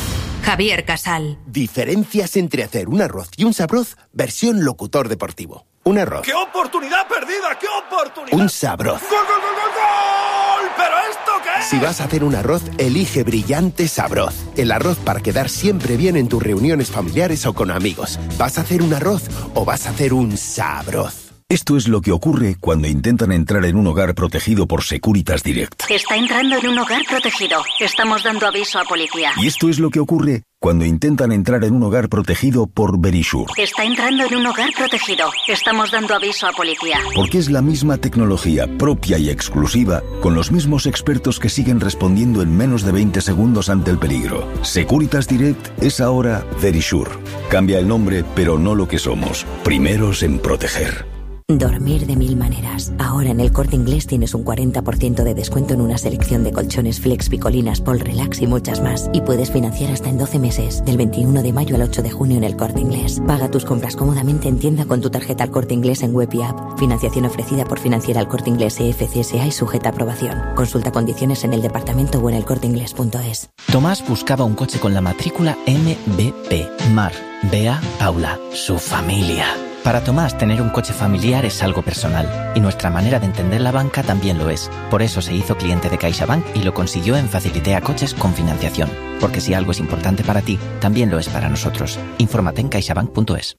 Javier Casal. Diferencias entre hacer un arroz y un sabroz versión locutor deportivo. Un arroz. ¡Qué oportunidad perdida! ¡Qué oportunidad! Un sabroz. ¡Gol, gol, gol, gol, gol! ¿Pero esto qué es? Si vas a hacer un arroz, elige Brillante Sabroz. El arroz para quedar siempre bien en tus reuniones familiares o con amigos. ¿Vas a hacer un arroz o vas a hacer un sabroz? Esto es lo que ocurre cuando intentan entrar en un hogar protegido por Securitas Direct. Está entrando en un hogar protegido. Estamos dando aviso a policía. Y esto es lo que ocurre cuando intentan entrar en un hogar protegido por Verisure. Está entrando en un hogar protegido. Estamos dando aviso a policía. Porque es la misma tecnología propia y exclusiva, con los mismos expertos que siguen respondiendo en menos de 20 segundos ante el peligro. Securitas Direct es ahora Verisure. Cambia el nombre, pero no lo que somos. Primeros en proteger. Dormir de mil maneras. Ahora en El Corte Inglés tienes un 40% de descuento en una selección de colchones Flex, Picolinas, Pol Relax y muchas más. Y puedes financiar hasta en 12 meses, del 21 de mayo al 8 de junio en El Corte Inglés. Paga tus compras cómodamente en tienda con tu tarjeta El Corte Inglés en web y app. Financiación ofrecida por Financiera El Corte Inglés EFCSA y sujeta a aprobación. Consulta condiciones en el departamento o en elcorteinglés.es. Tomás buscaba un coche con la matrícula MBP. Mar, Bea, Paula, su familia. Para Tomás, tener un coche familiar es algo personal, y nuestra manera de entender la banca también lo es. Por eso se hizo cliente de CaixaBank y lo consiguió en Facilitea Coches con financiación. Porque si algo es importante para ti, también lo es para nosotros. Infórmate en caixabank.es.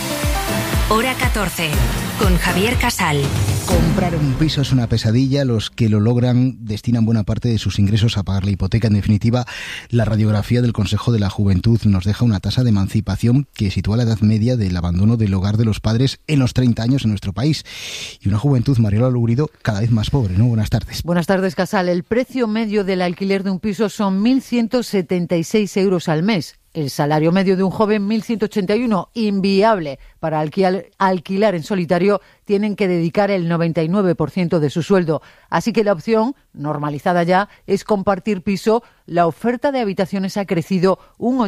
Hora 14, con Javier Casal. Comprar un piso es una pesadilla. Los que lo logran destinan buena parte de sus ingresos a pagar la hipoteca. En definitiva, la radiografía del Consejo de la Juventud nos deja una tasa de emancipación que sitúa la edad media del abandono del hogar de los padres en los 30 años en nuestro país. Y una juventud, Mariola Lugrido, cada vez más pobre, ¿no? Buenas tardes. Buenas tardes, Casal. El precio medio del alquiler de un piso son 1.176 euros al mes. El salario medio de un joven, 1.181, inviable para alquilar en solitario. Tienen que dedicar el 99% de su sueldo. Así que la opción, normalizada ya, es compartir piso. La oferta de habitaciones ha crecido un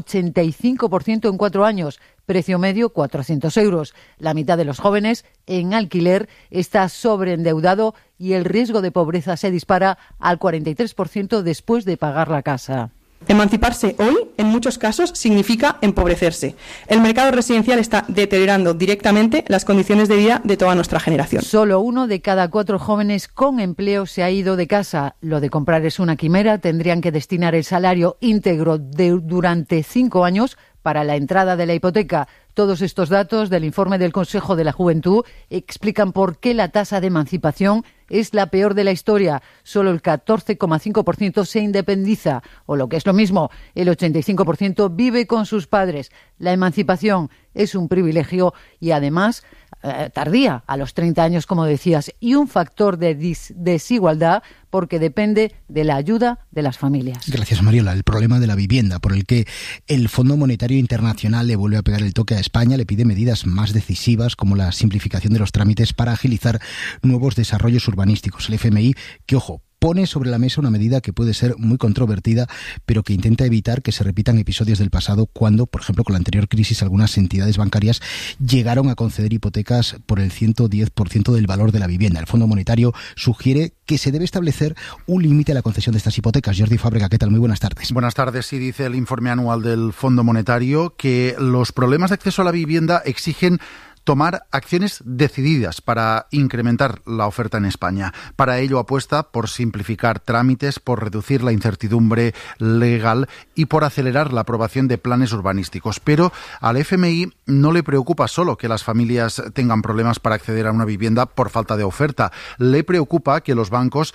85% en 4 años. Precio medio, 400 euros. La mitad de los jóvenes en alquiler está sobreendeudado y el riesgo de pobreza se dispara al 43% después de pagar la casa. Emanciparse hoy, en muchos casos, significa empobrecerse. El mercado residencial está deteriorando directamente las condiciones de vida de toda nuestra generación. Solo 1 de cada 4 jóvenes con empleo se ha ido de casa. Lo de comprar es una quimera. Tendrían que destinar el salario íntegro durante 5 años para la entrada de la hipoteca. Todos estos datos del informe del Consejo de la Juventud explican por qué la tasa de emancipación es la peor de la historia. Solo el 14,5% se independiza, o lo que es lo mismo, el 85% vive con sus padres. La emancipación es un privilegio y además tardía, a los 30 años, como decías, y un factor de desigualdad porque depende de la ayuda de las familias. Gracias, Mariola. El problema de la vivienda, por el que el Fondo Monetario Internacional le vuelve a pegar el toque a España, le pide medidas más decisivas como la simplificación de los trámites para agilizar nuevos desarrollos urbanísticos. El FMI, que ojo, pone sobre la mesa una medida que puede ser muy controvertida, pero que intenta evitar que se repitan episodios del pasado cuando, por ejemplo, con la anterior crisis, algunas entidades bancarias llegaron a conceder hipotecas por el 110% del valor de la vivienda. El Fondo Monetario sugiere que se debe establecer un límite a la concesión de estas hipotecas. Jordi Fábrega, ¿qué tal? Muy buenas tardes. Buenas tardes. Sí, dice el informe anual del Fondo Monetario que los problemas de acceso a la vivienda exigen tomar acciones decididas para incrementar la oferta en España. Para ello apuesta por simplificar trámites, por reducir la incertidumbre legal y por acelerar la aprobación de planes urbanísticos. Pero al FMI no le preocupa solo que las familias tengan problemas para acceder a una vivienda por falta de oferta. Le preocupa que los bancos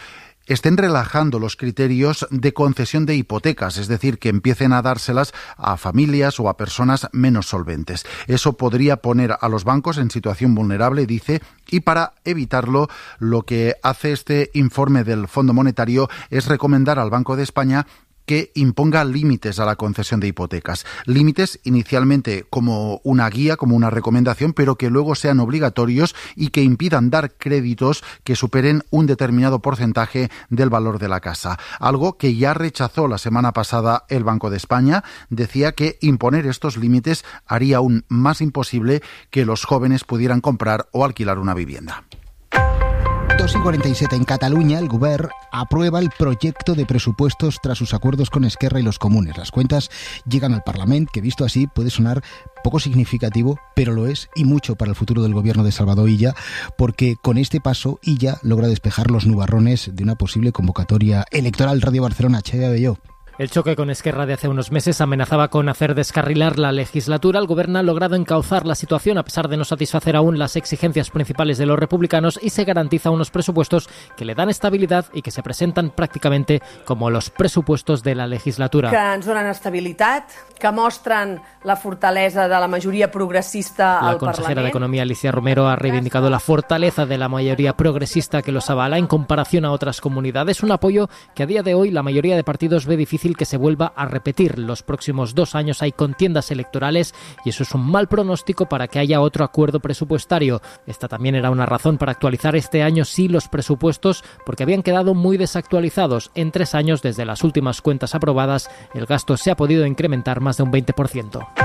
estén relajando los criterios de concesión de hipotecas, es decir, que empiecen a dárselas a familias o a personas menos solventes. Eso podría poner a los bancos en situación vulnerable, dice, y para evitarlo, lo que hace este informe del Fondo Monetario es recomendar al Banco de España que imponga límites a la concesión de hipotecas. Límites inicialmente como una guía, como una recomendación, pero que luego sean obligatorios y que impidan dar créditos que superen un determinado porcentaje del valor de la casa. Algo que ya rechazó la semana pasada el Banco de España. Decía que imponer estos límites haría aún más imposible que los jóvenes pudieran comprar o alquilar una vivienda. 2:47 en Cataluña, el Govern aprueba el proyecto de presupuestos tras sus acuerdos con Esquerra y los comunes. Las cuentas llegan al Parlamento, que visto así puede sonar poco significativo, pero lo es y mucho para el futuro del gobierno de Salvador Illa, porque con este paso Illa logra despejar los nubarrones de una posible convocatoria electoral. Radio Barcelona, Xavier Abelló. El choque con Esquerra de hace unos meses amenazaba con hacer descarrilar la legislatura. El Gobierno ha logrado encauzar la situación a pesar de no satisfacer aún las exigencias principales de los republicanos y se garantiza unos presupuestos que le dan estabilidad y que se presentan prácticamente como los presupuestos de la legislatura. Que ens donen estabilitat, que mostren la fortalesa de la mayoría progresista al Parlament. La consejera de Economía, Alicia Romero, ha reivindicado la fortaleza de la mayoría progresista que los avala en comparación a otras comunidades. Un apoyo que a día de hoy la mayoría de partidos ve difícil que se vuelva a repetir. Los próximos 2 años hay contiendas electorales y eso es un mal pronóstico para que haya otro acuerdo presupuestario. Esta también era una razón para actualizar este año sí los presupuestos, porque habían quedado muy desactualizados. En 3 años, desde las últimas cuentas aprobadas, el gasto se ha podido incrementar más de un 20%.